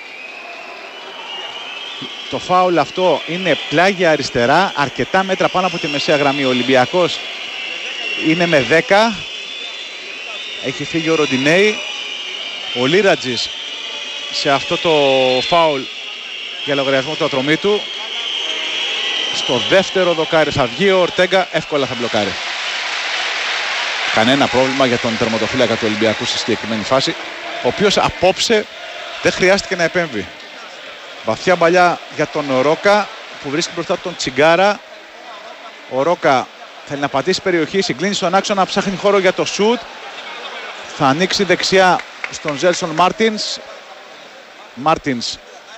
Το φάουλ αυτό είναι πλάγια αριστερά, αρκετά μέτρα πάνω από τη μεσαία γραμμή. Ο Ολυμπιακός είναι με δέκα. Έχει φύγει ο Ροντινέη. Ο Λίρατζης σε αυτό το φάουλ για λογαριασμό του Ατρομήτου. Στο δεύτερο δοκάρι θα βγει ο Ορτέγκα, εύκολα θα μπλοκάρει. Κανένα πρόβλημα για τον τερματοφύλακα του Ολυμπιακού στη συγκεκριμένη φάση, ο οποίος απόψε δεν χρειάστηκε να επέμβει. Βαθιά μπαλιά για τον Ρόκα που βρίσκει μπροστά τον Τσιγκάρα. Ο Ρόκα θέλει να πατήσει περιοχή, συγκλίνει στον άξονα, ψάχνει χώρο για το σουτ. Θα ανοίξει δεξιά στον Ζέλσον Μάρτινς. Μάρτινς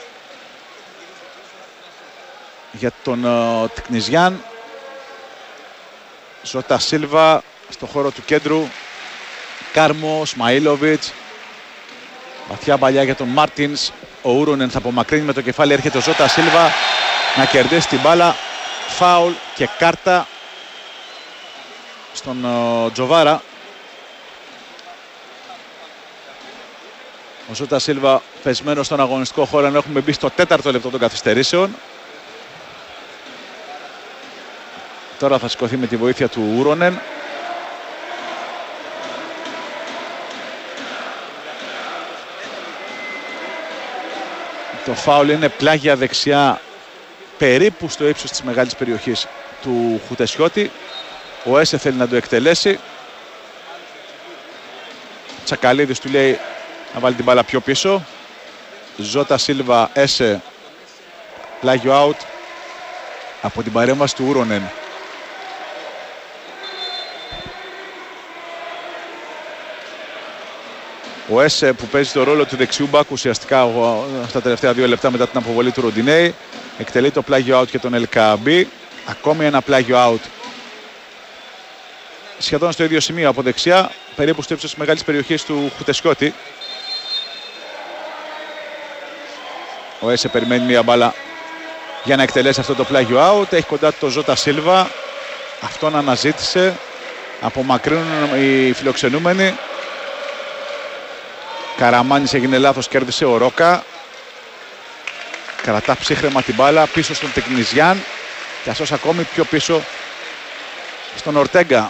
για τον uh, Τικνιζιάν. Ζώτα Σίλβα στο χώρο του κέντρου. Κάρμο, Σμαΐλοβιτς. Βαθιά μπαλιά για τον Μάρτινς. Ο Ούρουνεν θα απομακρύνει με το κεφάλι. Έρχεται ο Ζώτα Σίλβα να κερδίσει την μπάλα. Φάουλ και κάρτα στον uh, Τζοβάρα. Ο Ζώτα Σίλβα πεσμένος στον αγωνιστικό χώρο, ενώ έχουμε μπει στο τέταρτο λεπτό των καθυστερήσεων. Τώρα θα σηκωθεί με τη βοήθεια του Ούρουνεν. Το φάουλ είναι πλάγια δεξιά, περίπου στο ύψος της μεγάλης περιοχής του Χουτεσιώτη. Ο Έσε θέλει να το εκτελέσει. Τσακαλίδης του λέει να βάλει την μπάλα πιο πίσω. Ζώτα Σίλβα, Έσε, πλάγιο out από την παρέμβαση του Ούρουνεν. Ο Έσε που παίζει το ρόλο του δεξιού μπακ ουσιαστικά στα τελευταία δύο λεπτά μετά την αποβολή του Ροντινέη. Εκτελεί το πλάγιο out και τον Ελκαμπή. Ακόμη ένα πλάγιο out σχεδόν στο ίδιο σημείο από δεξιά, περίπου στο ύψος της μεγάλης περιοχής του Χουτεσιώτη. Ο Έσε περιμένει μια μπάλα για να εκτελέσει αυτό το πλάγιο out. Έχει κοντά του το Ζώτα Σίλβα. Αυτόν αναζήτησε. Απομακρύνουν οι φιλοξενούμενοι. Καραμάνης έγινε λάθος, κέρδισε ο Ρόκα. Κρατά ψύχρεμα την μπάλα πίσω στον Τεκνιζιάν. Και αυτός ακόμη πιο πίσω στον Ορτέγκα.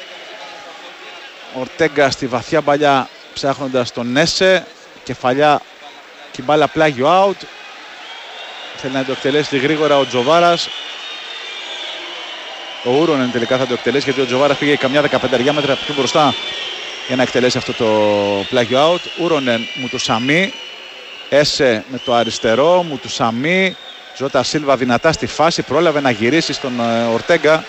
Ορτέγκα στη βαθιά μπαλιά ψάχνοντας τον Έσε. Κεφαλιά και μπάλα πλάγιο out. Θέλει να το εκτελέσει γρήγορα ο Τζοβάρας. Ο Ούρουνεν τελικά θα το εκτελέσει, γιατί ο Τζοβάρας πήγε καμιά δεκαπέντε μέτρα πιο μπροστά για να εκτελέσει αυτό το πλάγιο out. Ούρουνεν, Μουτουσαμί. Έσε με το αριστερό, Μουτουσαμί. Ζώτα Σίλβα δυνατά στη φάση, πρόλαβε να γυρίσει στον Ορτέγκα.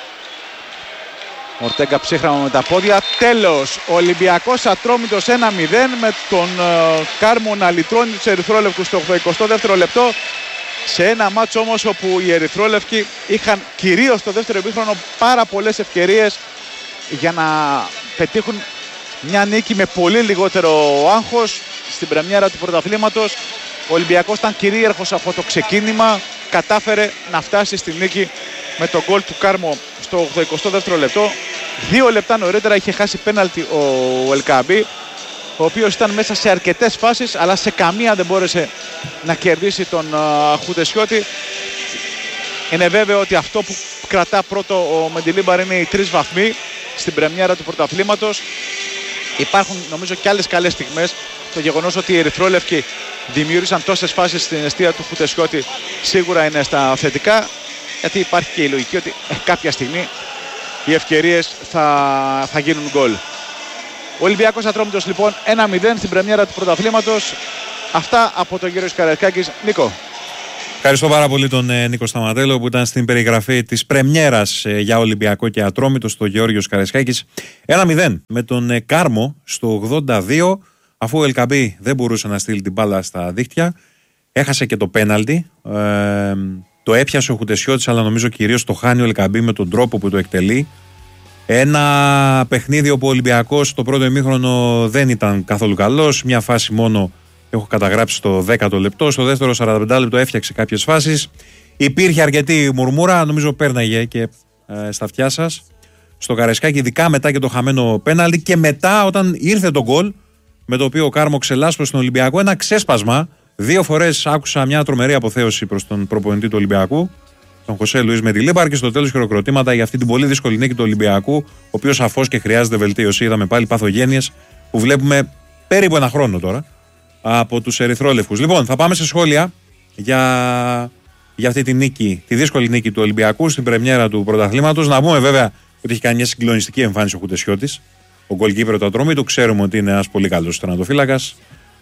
Ορτέγκα ψύχραμα με τα πόδια. Τέλος, ο Ολυμπιακός Ατρόμητος ένα μηδέν, με τον uh, Κάρμο να λυτρώνει τους Ερυθρόλευκους στο εικοστό δεύτερο λεπτό. Σε ένα μάτσο όμως όπου οι Ερυθρόλευκοι είχαν κυρίως στο δεύτερο ημίχρονο πάρα πολλές ευκαιρίες για να πετύχουν μια νίκη με πολύ λιγότερο άγχος. Στην πρεμιέρα του πρωταθλήματος ο Ολυμπιακός ήταν κυρίαρχος από το ξεκίνημα. Κατάφερε να φτάσει στη νίκη με τον γκολ του Κάρμο στο εικοστό δεύτερο λεπτό. Δύο λεπτά νωρίτερα είχε χάσει πέναλτι ο Ελκαμπή, ο οποίος ήταν μέσα σε αρκετές φάσεις, αλλά σε καμία δεν μπόρεσε να κερδίσει τον uh, Χουτεσιώτη. Είναι βέβαιο ότι αυτό που κρατά πρώτο ο Μεντιλίμπαρ είναι οι τρεις βαθμοί στην πρεμιέρα του πρωταθλήματος. Υπάρχουν νομίζω και άλλες καλές στιγμές. Το γεγονός ότι οι Ερυθρόλευκοι δημιούργησαν τόσες φάσεις στην εστία του Χουτεσιώτη σίγουρα είναι στα θετικά, γιατί υπάρχει και η λογική ότι ε, κάποια στιγμή οι ευκαιρίες θα, θα γίνουν γκολ. Ο Ολυμπιακός Ατρόμητος λοιπόν ένα μηδέν στην πρεμιέρα του πρωταθλήματος. Αυτά από τον κύριο Σκαρεσκάκης. Νίκο. Ευχαριστώ πάρα πολύ τον ε, Νίκο Σταματέλο που ήταν στην περιγραφή της πρεμιέρας ε, για Ολυμπιακό και Ατρόμητο στο Γεώργιος Καραϊσκάκης. ένα μηδέν με τον ε, Κάρμο στο ογδόντα δύο, αφού ο Ελκαμπή δεν μπορούσε να στείλει την μπάλα στα δίχτυα. Έχασε και το πέναλτι. Ε, το έπιασε ο Χουτεσιώτης, αλλά νομίζω κυρίως το χάνει ο Ελκαμπή με τον τρόπο που το εκτελεί. Ένα παιχνίδι όπου ο Ολυμπιακός το πρώτο ημίχρονο δεν ήταν καθόλου καλός. Μια φάση μόνο έχω καταγράψει στο δέκατο λεπτό. Στο δεύτερο σαράντα πέντε λεπτό έφτιαξε κάποιες φάσεις. Υπήρχε αρκετή μουρμούρα, νομίζω πέρναγε και ε, στα αυτιά σας στο Καραϊσκάκι, ειδικά μετά και το χαμένο πέναλτι. Και μετά, όταν ήρθε το γκολ, με το οποίο ο Κάρμο ξελάσπωσε στον Ολυμπιακό, ένα ξέσπασμα. Δύο φορές άκουσα μια τρομερή αποθέωση προς τον προπονητή του Ολυμπιακού, τον Χωσέ Λουίς Μεντιλίμπαρ, και στο τέλος χειροκροτήματα για αυτή την πολύ δύσκολη νίκη του Ολυμπιακού, ο οποίος σαφώς και χρειάζεται βελτίωση. Είδαμε πάλι παθογένειες που βλέπουμε περίπου ένα χρόνο τώρα από τους ερυθρόλευκους. Λοιπόν, θα πάμε σε σχόλια για, για αυτή τη νίκη, τη δύσκολη νίκη του Ολυμπιακού στην πρεμιέρα του πρωταθλήματος. Να πούμε βέβαια ότι έχει κάνει μια συγκλονιστική εμφάνιση ο Χουτεσιώτης, ο γκολκίπερ του Ατρόμητου. Ξέρουμε ότι είναι ένας πολύ καλός τερματοφύλακας.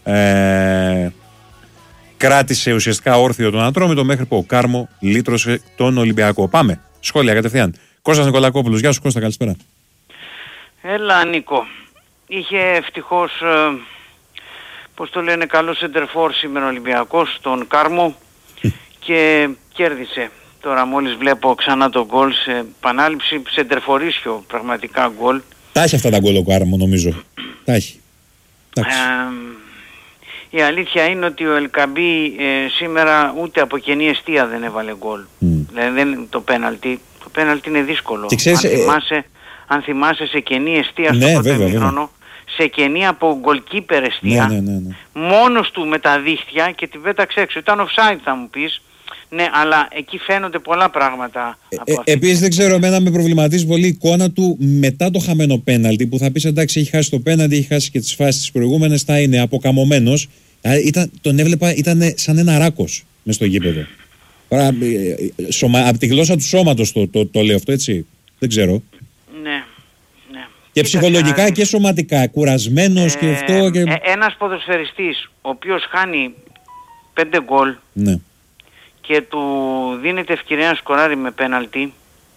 Ε, κράτησε ουσιαστικά όρθιο τον Ατρόμητο μέχρι που ο Κάρμο λύτρωσε τον Ολυμπιακό. Πάμε. Σχόλια κατευθείαν. Κώστας Νικολακόπουλος. Γεια σου Κώστα, καλησπέρα. Έλα Νίκο. Είχε ευτυχώς, ε, πώς το λένε, καλό σεντερφόρ σήμερα ο Ολυμπιακός, τον Κάρμο, και κέρδισε. Τώρα μόλις βλέπω ξανά το γκολ σε επανάληψη, σεντερφορίσιο πραγματικά γκολ. Τα έχει αυτά τα γκολ ο Κάρμο, νομίζω. Τα έχει. Ε, η αλήθεια είναι ότι ο Ελκαμπή ε, σήμερα ούτε από κενή εστία δεν έβαλε γκολ. Mm. Δηλαδή δεν, το πέναλτι, το πέναλτι είναι δύσκολο. Ξέρεις, αν, θυμάσαι, ε... αν θυμάσαι σε κενή εστία στο ναι, πρώτο βέβαια, ημίχρονο, βέβαια. σε κενή από γκολκίπερ εστία, ναι, ναι, ναι, ναι. μόνος του με τα δίχτυα και την πέταξε έξω. Ήταν offside θα μου πεις. Ναι, αλλά εκεί φαίνονται πολλά πράγματα. Ε, ε, Επίσης δεν ξέρω, εμένα με προβληματίζει πολύ η εικόνα του μετά το χαμένο πέναλτι, που θα πεις εντάξει, έχει χάσει το πέναλτι, έχει χάσει και τις φάσεις τις προηγούμενες, θα είναι αποκαμωμένος. Ήταν, τον έβλεπα, ήταν σαν ένα ράκος μες στο γήπεδο. Τώρα, σωμα, από τη γλώσσα του σώματος το, το, το λέω αυτό, έτσι. Δεν ξέρω. Ναι. ναι. Και ψυχολογικά α... και σωματικά, κουρασμένος ε, και αυτό. Και... Ε, ένας ποδοσφαιριστής ο οποίος χάνει πέντε γκολ, ναι, και του δίνεται ευκαιρία να σκοράρει με πέναλτι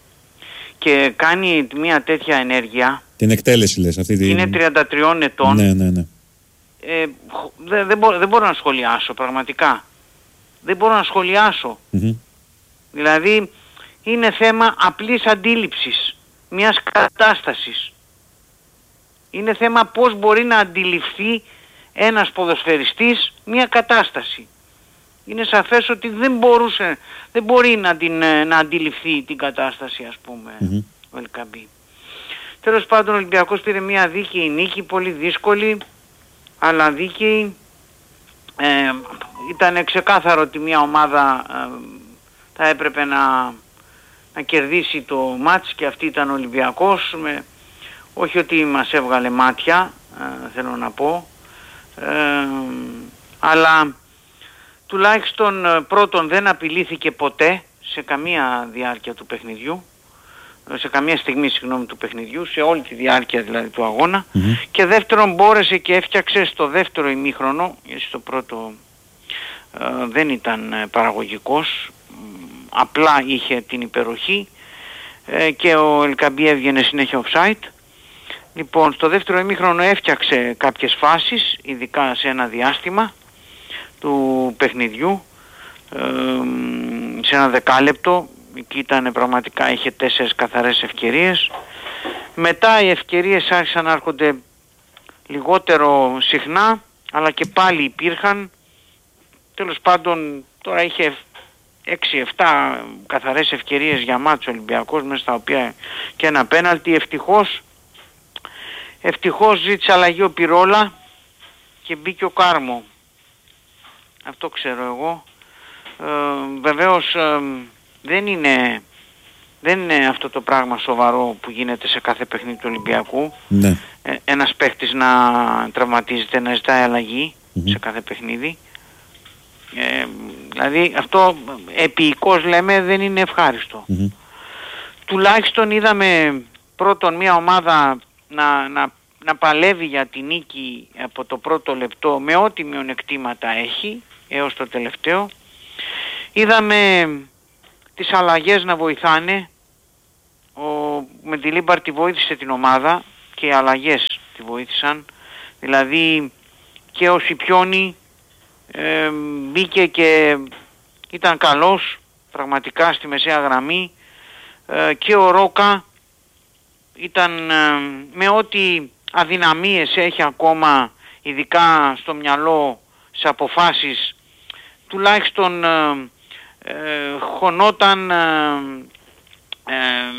και κάνει μια τέτοια ενέργεια. Την εκτέλεση λες αυτή την... Είναι τριάντα τριών ετών. Ναι, ναι, ναι. Ε, δεν, δεν, μπορώ, δεν μπορώ να σχολιάσω πραγματικά. Δεν μπορώ να σχολιάσω. Mm-hmm. Δηλαδή είναι θέμα απλής αντίληψης μιας κατάστασης. Είναι θέμα πώς μπορεί να αντιληφθεί ένας ποδοσφαιριστής μια κατάσταση. Είναι σαφές ότι δεν μπορούσε, δεν μπορεί να, την, να αντιληφθεί την κατάσταση, ας πούμε, mm-hmm. ο Ελκαμπή. Τέλος πάντων ο Ολυμπιακός πήρε μια δίκαιη νίκη, πολύ δύσκολη, αλλά δίκαιη. Ε, ήταν ξεκάθαρο ότι μια ομάδα ε, θα έπρεπε να, να κερδίσει το μάτς, και αυτή ήταν ο Ολυμπιακός. Με, όχι ότι μας έβγαλε μάτια, ε, θέλω να πω, ε, αλλά τουλάχιστον πρώτον δεν απειλήθηκε ποτέ σε καμία διάρκεια του παιχνιδιού, σε καμία στιγμή συγγνώμη του παιχνιδιού, σε όλη τη διάρκεια δηλαδή του αγώνα, mm-hmm. και δεύτερον μπόρεσε και έφτιαξε στο δεύτερο ημίχρονο, γιατί στο πρώτο ε, δεν ήταν παραγωγικός, απλά είχε την υπεροχή ε, και ο Ελκαμπή έβγαινε συνέχεια offside. Λοιπόν, στο δεύτερο ημίχρονο έφτιαξε κάποιες φάσεις, ειδικά σε ένα διάστημα του παιχνιδιού, ε, σε ένα δεκάλεπτο. Εκεί ήταν πραγματικά, είχε τέσσερις καθαρές ευκαιρίες. Μετά οι ευκαιρίες άρχισαν να έρχονται λιγότερο συχνά, αλλά και πάλι υπήρχαν. Τέλος πάντων τώρα είχε έξι εφτά καθαρές ευκαιρίες για μάτς ο Ολυμπιακός, μέσα στα οποία και ένα πέναλτι. Ευτυχώς ευτυχώς ζήτησε αλλαγή ο Πυρόλα και μπήκε ο Κάρμο. Αυτό ξέρω εγώ. Ε, βεβαίως ε, δεν είναι, δεν είναι αυτό το πράγμα σοβαρό που γίνεται σε κάθε παιχνίδι του Ολυμπιακού. Ναι. Ε, ένας παίχτης να τραυματίζεται, να ζητάει αλλαγή mm-hmm. σε κάθε παιχνίδι. Ε, δηλαδή αυτό επίοικος λέμε δεν είναι ευχάριστο. Mm-hmm. Τουλάχιστον είδαμε πρώτον μια ομάδα να, να, να παλεύει για τη νίκη από το πρώτο λεπτό με ό,τι μειονεκτήματα έχει έως το τελευταίο. είδαμε τις αλλαγές να βοηθάνε. Ο Μεντιλίμπαρ τη βοήθησε την ομάδα και οι αλλαγές τη βοήθησαν. Δηλαδή και ο Σιπιόνι ε, μπήκε και ήταν καλός πραγματικά στη μεσαία γραμμή, ε, και ο Ρόκα ήταν ε, με ό,τι αδυναμίες έχει ακόμα, ειδικά στο μυαλό, σε αποφάσεις, τουλάχιστον ε, ε, χωνόταν, ε, ε,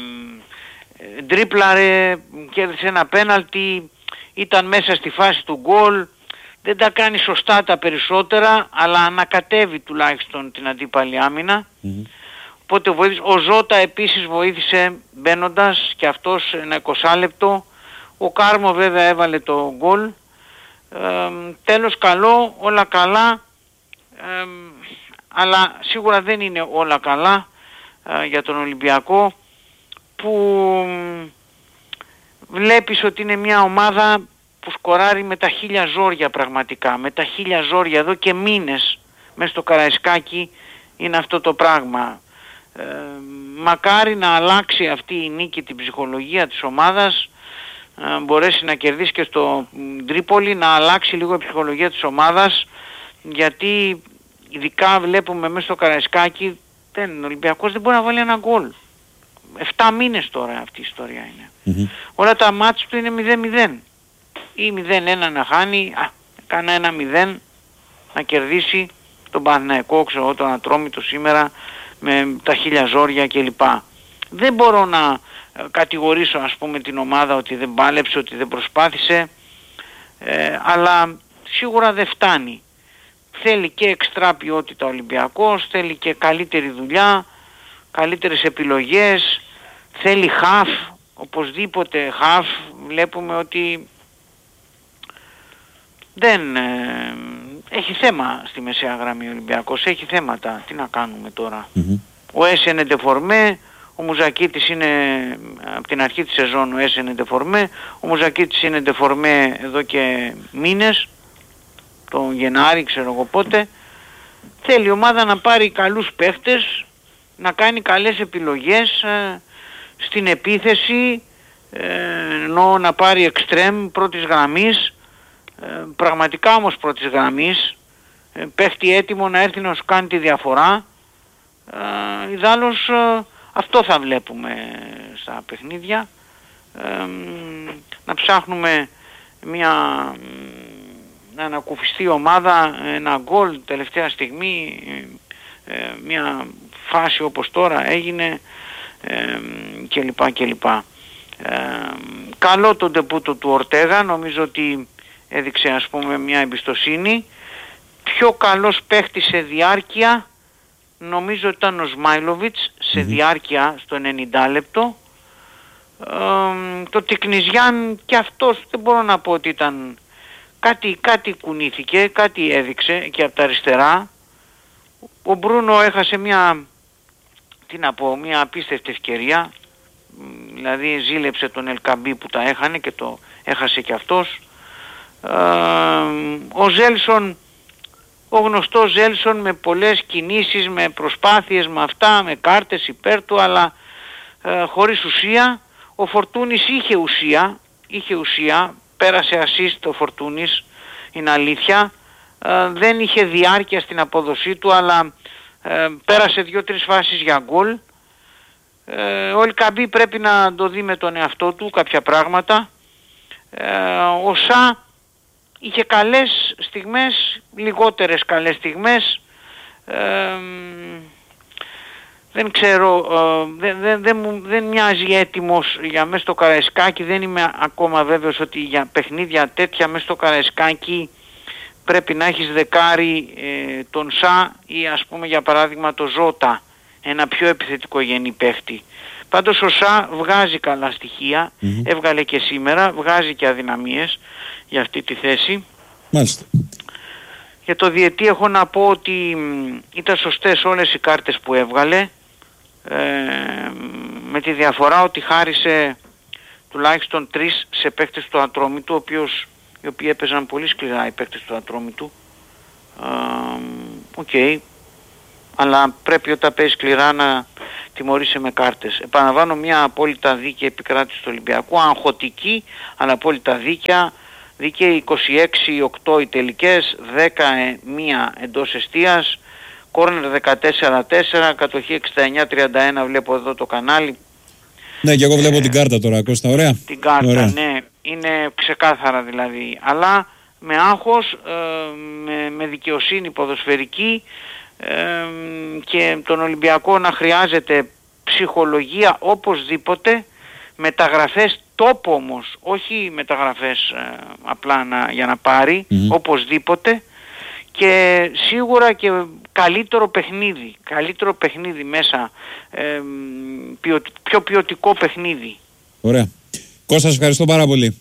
ντρίπλαρε, κέρδισε ένα πέναλτι, ήταν μέσα στη φάση του γκολ, δεν τα κάνει σωστά τα περισσότερα, αλλά ανακατεύει τουλάχιστον την αντίπαλη άμυνα. Mm-hmm. Οπότε βοήθησε. Ο Ζώτα επίσης βοήθησε μπαίνοντας και αυτός ένα είκοσι λεπτό. Ο Κάρμο βέβαια έβαλε το γκολ. Ε, τέλος καλό, όλα καλά, ε, αλλά σίγουρα δεν είναι όλα καλά ε, για τον Ολυμπιακό, που βλέπεις ότι είναι μια ομάδα που σκοράρει με τα χίλια ζόρια πραγματικά, με τα χίλια ζόρια εδώ και μήνες μέσα στο Καραϊσκάκι είναι αυτό το πράγμα. Ε, μακάρι να αλλάξει αυτή η νίκη την ψυχολογία της ομάδας, ε, μπορέσει να κερδίσει και στο Τρίπολη, να αλλάξει λίγο η ψυχολογία της ομάδας, γιατί ειδικά βλέπουμε μέσα στο Καραϊσκάκι δεν, ο Ολυμπιακός δεν μπορεί να βάλει ένα γκολ. Εφτά μήνες τώρα αυτή η ιστορία είναι. Mm-hmm. Όλα τα μάτς του είναι μηδέν μηδέν ή μηδέν ένα να χάνει, α, κάνα ένα μηδέν να κερδίσει τον Παναθηναϊκό, ξέρω, τον Ατρόμητο σήμερα με τα χίλια ζόρια κλπ. Δεν μπορώ να κατηγορήσω, ας πούμε, την ομάδα ότι δεν πάλεψε, ότι δεν προσπάθησε, ε, αλλά σίγουρα δεν φτάνει. Θέλει και εξτρά ποιότητα ο Ολυμπιακός, θέλει και καλύτερη δουλειά, καλύτερες επιλογές, θέλει χαφ, οπωσδήποτε χαφ. Βλέπουμε ότι δεν ε, έχει θέμα στη μεσαία γραμμή ο Ολυμπιακός, έχει θέματα, τι να κάνουμε τώρα. Mm-hmm. Ο Έσαι είναι ντεφορμέ, ο Μουζακίτης είναι από την αρχή της σεζόν, ο Έσαι είναι ντεφορμέ, ο Μουζακίτης είναι ντεφορμέ εδώ και μήνες, τον Γενάρη ξέρω εγώ πότε. Θέλει η ομάδα να πάρει καλούς παίχτες, να κάνει καλές επιλογές ε, στην επίθεση, ε, ενώ να πάρει εξτρέμ πρώτης γραμμής, ε, πραγματικά όμως πρώτης γραμμής, ε, παίχτη έτοιμο να έρθει να σου κάνει τη διαφορά. Ε, ιδάλλως ε, αυτό θα βλέπουμε στα παιχνίδια, ε, να ψάχνουμε μια, να ανακουφιστεί ομάδα, ένα γκολ τελευταία στιγμή, ε, μια φάση όπως τώρα έγινε, ε, κλπ κλπ. Ε, καλό το ντεπούτο του Ορτέγα, νομίζω ότι έδειξε, ας πούμε, μια εμπιστοσύνη. Πιο καλός παίχτης σε διάρκεια νομίζω ότι ήταν ο Σμάιλοβιτς σε mm-hmm. διάρκεια στο ενενήντα λεπτό. Ε, το Τικνιζιάν και αυτός δεν μπορώ να πω ότι ήταν κάτι, κάτι κουνήθηκε, κάτι έδειξε και από τα αριστερά. Ο Μπρούνο έχασε μια, τι να πω, μια απίστευτη ευκαιρία, δηλαδή ζήλεψε τον Ελκαμπή που τα έχανε και το έχασε και αυτός. Ε, ο Ζέλσον, ο γνωστός Ζέλσον με πολλές κινήσεις, με προσπάθειες, με αυτά, με κάρτες υπέρ του, αλλά ε, χωρίς ουσία. Ο Φορτούνης είχε ουσία, είχε ουσία, πέρασε assist ο Φορτούνης, είναι αλήθεια. Ε, δεν είχε διάρκεια στην απόδοσή του, αλλά ε, πέρασε δύο-τρεις φάσεις για γκολ. Ε, ο Ελκαμπή πρέπει να το δει με τον εαυτό του κάποια πράγματα. Ε, ο Σα είχε καλές στιγμές, λιγότερες καλές στιγμές. Ε, δεν ξέρω, ε, δεν, δεν, δεν, μου, δεν μοιάζει έτοιμος για μέσα στο Καραϊσκάκι. Δεν είμαι ακόμα βέβαιος ότι για παιχνίδια τέτοια μέσα στο Καραϊσκάκι πρέπει να έχεις δεκάρι ε, τον Σα ή, ας πούμε, για παράδειγμα το Ζώτα, ένα πιο επιθετικό γενή παίχτη. Πάντως ο Σα βγάζει καλά στοιχεία, mm-hmm. έβγαλε και σήμερα, βγάζει και αδυναμίες για αυτή τη θέση. Μάλιστα. Για το διετή έχω να πω ότι ήταν σωστές όλες οι κάρτες που έβγαλε, ε, με τη διαφορά ότι χάρισε τουλάχιστον τρεις σε παίκτες του Ατρόμητου, ο οποίος, οι οποίοι έπαιζαν πολύ σκληρά οι παίκτες του Ατρόμητου. Οκ. Okay. αλλά πρέπει όταν παίζει σκληρά να τιμωρήσει με κάρτες. Επαναλαμβάνω, μια απόλυτα δίκαιη επικράτηση του Ολυμπιακού, αγχωτική αλλά απόλυτα δίκαια. Δίκαιη είκοσι έξι οκτώ οι τελικές, δέκα μία εντός εστίας, κόρνερ δεκατέσσερα τέσσερα, κατοχή εξήντα εννιά τριάντα ένα, βλέπω εδώ το κανάλι. Ναι, και εγώ βλέπω ε, την κάρτα τώρα, Κώστα, ωραία. Την κάρτα, ωραία. Ναι, είναι ξεκάθαρα δηλαδή, αλλά με άγχος, ε, με, με δικαιοσύνη ποδοσφαιρική ε, και τον Ολυμπιακό να χρειάζεται ψυχολογία οπωσδήποτε, μεταγραφές τόπο όμως, όχι μεταγραφές ε, απλά να, για να πάρει, mm-hmm. οπωσδήποτε, και σίγουρα και καλύτερο παιχνίδι, καλύτερο παιχνίδι μέσα, ε, ποιο, πιο ποιοτικό παιχνίδι. Ωραία. Κώστα, σας ευχαριστώ πάρα πολύ.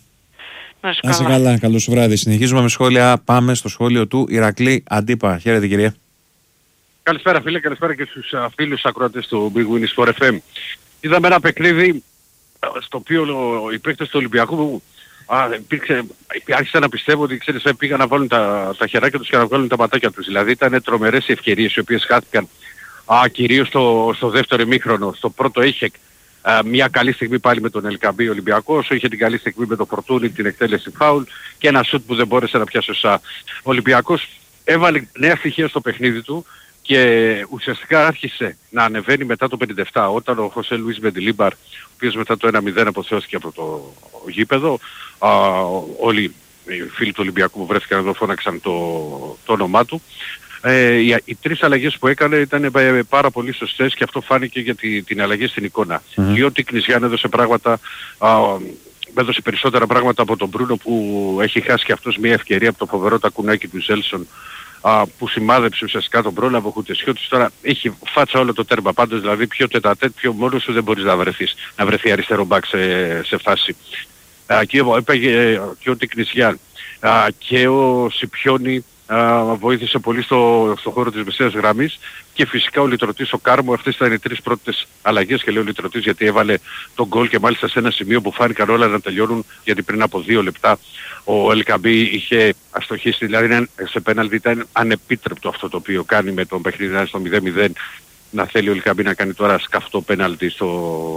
Να είσαι καλά. καλά. καλά. Καλό σου βράδυ. Συνεχίζουμε με σχόλια. Πάμε στο σχόλιο του Ηρακλή Αντίπα. Χαίρετε, κυρία. Καλησπέρα, φίλε. Καλησπέρα και στους uh, φίλους ακροατές του Big Win Sport εφ εμ. Είδαμε ένα παιχνίδι στο οποίο οι παίκτες του Ολυμπιακού α, υπήρξε, άρχισαν να πιστεύω ότι ξέρεις, πήγαν να βάλουν τα, τα χεράκια τους και να βγάλουν τα ματάκια τους. Δηλαδή ήταν τρομερές οι ευκαιρίες οι οποίες χάθηκαν α, κυρίως στο, στο δεύτερο ημίχρονο. Στο πρώτο είχε α, μια καλή στιγμή πάλι με τον Ελκαμπή Ολυμπιακός, είχε την καλή στιγμή με τον Φορτούνη, την εκτέλεση φάουλ και ένα σουτ που δεν μπόρεσε να πιάσει σωστά. Ο Ολυμπιακός έβαλε νέα στοιχεία στο παιχνίδι του και ουσιαστικά άρχισε να ανεβαίνει μετά το πενήντα επτά, όταν ο Χωσέ Λουίς Μεντιλίμπαρ, ο οποίος μετά το ένα μηδέν αποθεώθηκε από το γήπεδο, α, όλοι οι φίλοι του Ολυμπιακού που βρέθηκαν εδώ φώναξαν το, το όνομά του. Ε, οι, οι τρεις αλλαγές που έκανε ήταν πάρα πολύ σωστές και αυτό φάνηκε για τη, την αλλαγή στην εικόνα. Mm-hmm. Διότι η Κνιζιάν έδωσε πράγματα, α, έδωσε περισσότερα πράγματα από τον Μπρούνο που έχει χάσει και αυτός μια ευκαιρία από το φοβερό τακουνάκι του Ζέλσον, Uh, που σημάδεψε ουσιαστικά τον πρόλαβο Χουτεσιώτης. Τώρα έχει φάτσα όλο το τέρμα, πάντως δηλαδή πιο τετατέτ, πιο μόνος σου δεν μπορείς να βρεθείς, να βρεθεί αριστερό μπακ σε, σε φάση. Uh, και, έπαιγε, και ο Τικνισιάν uh, και ο Σιπιόνι uh, βοήθησε πολύ στο, στο χώρο της μεσαίας γραμμής και φυσικά ο Λιτρωτής, ο Κάρμο. Αυτές ήταν οι τρεις πρώτες αλλαγές και λέω Λιτρωτής γιατί έβαλε τον γκολ και μάλιστα σε ένα σημείο που φάνηκαν όλα να τελειώνουν, γιατί πριν από δύο λεπτά ο Ελκαμπή είχε αστοχήσει, δηλαδή σε πέναλτι ήταν ανεπίτρεπτο αυτό το οποίο κάνει με τον παιχνίδι να είναι στο μηδέν μηδέν, να θέλει ο Ελκαμπή να κάνει τώρα σκαφτό πέναλτι στο,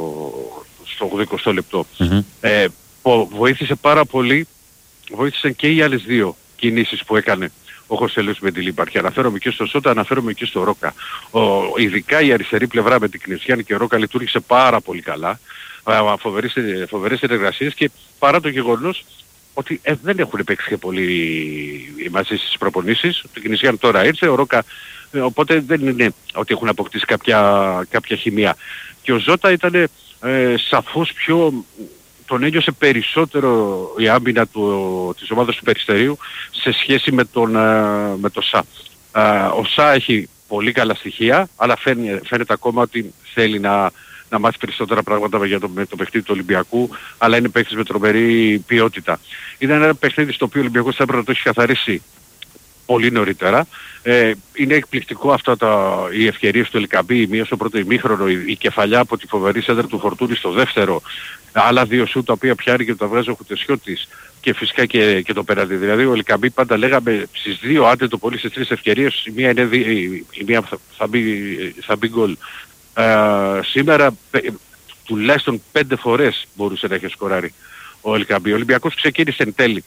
στο ογδοηκοστό λεπτό. Mm-hmm. Ε, βοήθησε πάρα πολύ, βοήθησαν και οι άλλες δύο κινήσεις που έκανε ο Χωσέ Λουίς Μεντιλίμπαρ. Και αναφέρομαι και στο Σότα, αναφέρομαι και στο Ρόκα. Ο, ειδικά η αριστερή πλευρά με την Κνιζιάν και ο Ρόκα λειτουργήσε πάρα πολύ καλά. Φοβερές, φοβερές συνεργασίες και παρά το γεγονός ότι ε, δεν έχουν παίξει και πολύ μαζί στις προπονήσεις. Το Κνιζιάν τώρα ήρθε, ο Ρόκα, ε, οπότε δεν είναι ότι έχουν αποκτήσει κάποια, κάποια χημεία. Και ο Ζότα ήταν ε, σαφώς πιο, τον ένιωσε περισσότερο η άμυνα του, της ομάδας του Περιστερίου σε σχέση με τον, ε, με τον Σα. Ε, ο Σα έχει πολύ καλά στοιχεία, αλλά φαίνεται, φαίνεται ακόμα ότι θέλει να να μάθει περισσότερα πράγματα για το, με το παιχνίδι του Ολυμπιακού, αλλά είναι παίκτης με τρομερή ποιότητα. Ήταν ένα παιχνίδι στο οποίο ο Ολυμπιακός θα έπρεπε να το έχει καθαρίσει πολύ νωρίτερα. Ε, είναι εκπληκτικό αυτά τα, οι ευκαιρίες του Ελκαμπή, η μία στο πρώτο ημίχρονο, η, η κεφαλιά από τη φοβερή σέντρα του Φορτούνη στο δεύτερο, άλλα δύο σουτ τα οποία πιάνει και τα βγάζει ο Χουτεσιώτης και φυσικά και, και το πέναλτι. Δηλαδή ο Ελκαμπή πάντα λέγαμε στις δύο, άντε το πολύ στις τρεις ευκαιρίες, η μία, είναι, η, η μία θα, θα, μπει, θα μπει γκολ. Uh, σήμερα πε, τουλάχιστον πέντε φορές μπορούσε να έχει σκοράρει ο Ελκαμπή. Ο Ολυμπιακός ξεκίνησε εν τέλει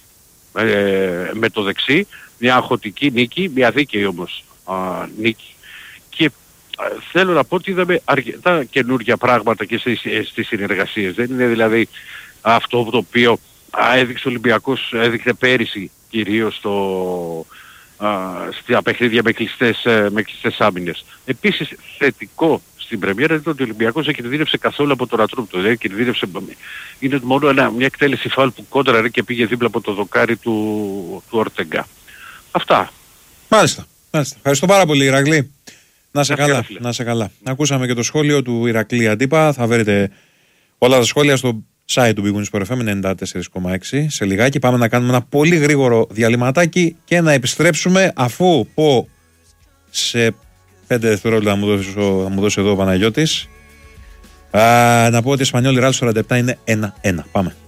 ε, με το δεξί, μια αγχωτική νίκη, μια δίκαιη όμως uh, νίκη, και uh, θέλω να πω ότι είδαμε αρκετά καινούργια πράγματα και στις, στις συνεργασίες. Δεν είναι δηλαδή αυτό το οποίο uh, έδειξε ο Ολυμπιακός, έδειξε πέρυσι κυρίως στο, uh, στα παιχνίδια με κλειστές, uh, με κλειστές άμυνες. Επίσης θετικό στην πρεμιέρα ήταν ότι ο Ολυμπιακός δεν κινδύνευσε καθόλου από τον Ατρούπτο. Δεν κινδύνευσε, είναι μόνο ένα, μια εκτέλεση φάουλ που κόντραρε και πήγε δίπλα από το δοκάρι του, του Ορτεγκά. Αυτά. Μάλιστα. Μάλιστα. Ευχαριστώ πάρα πολύ, Ηρακλή. Να σε καλά. Φίλε. Να σε καλά. Ακούσαμε και το σχόλιο του Ηρακλή Αντίπα. Θα βρείτε όλα τα σχόλια στο site του Big Win Sport εφ εμ ενενήντα τέσσερα κόμμα έξι. Σε λιγάκι πάμε να κάνουμε ένα πολύ γρήγορο διαλυματάκι και να επιστρέψουμε, αφού πω σε πέντε δευτερόλεπτα να μου δώσει, θα μου δώσει εδώ ο Παναγιώτης. Α, να πω ότι η Εσπανιόλ Ρεάλ στο σαράντα επτά είναι ένα ένα. Πάμε.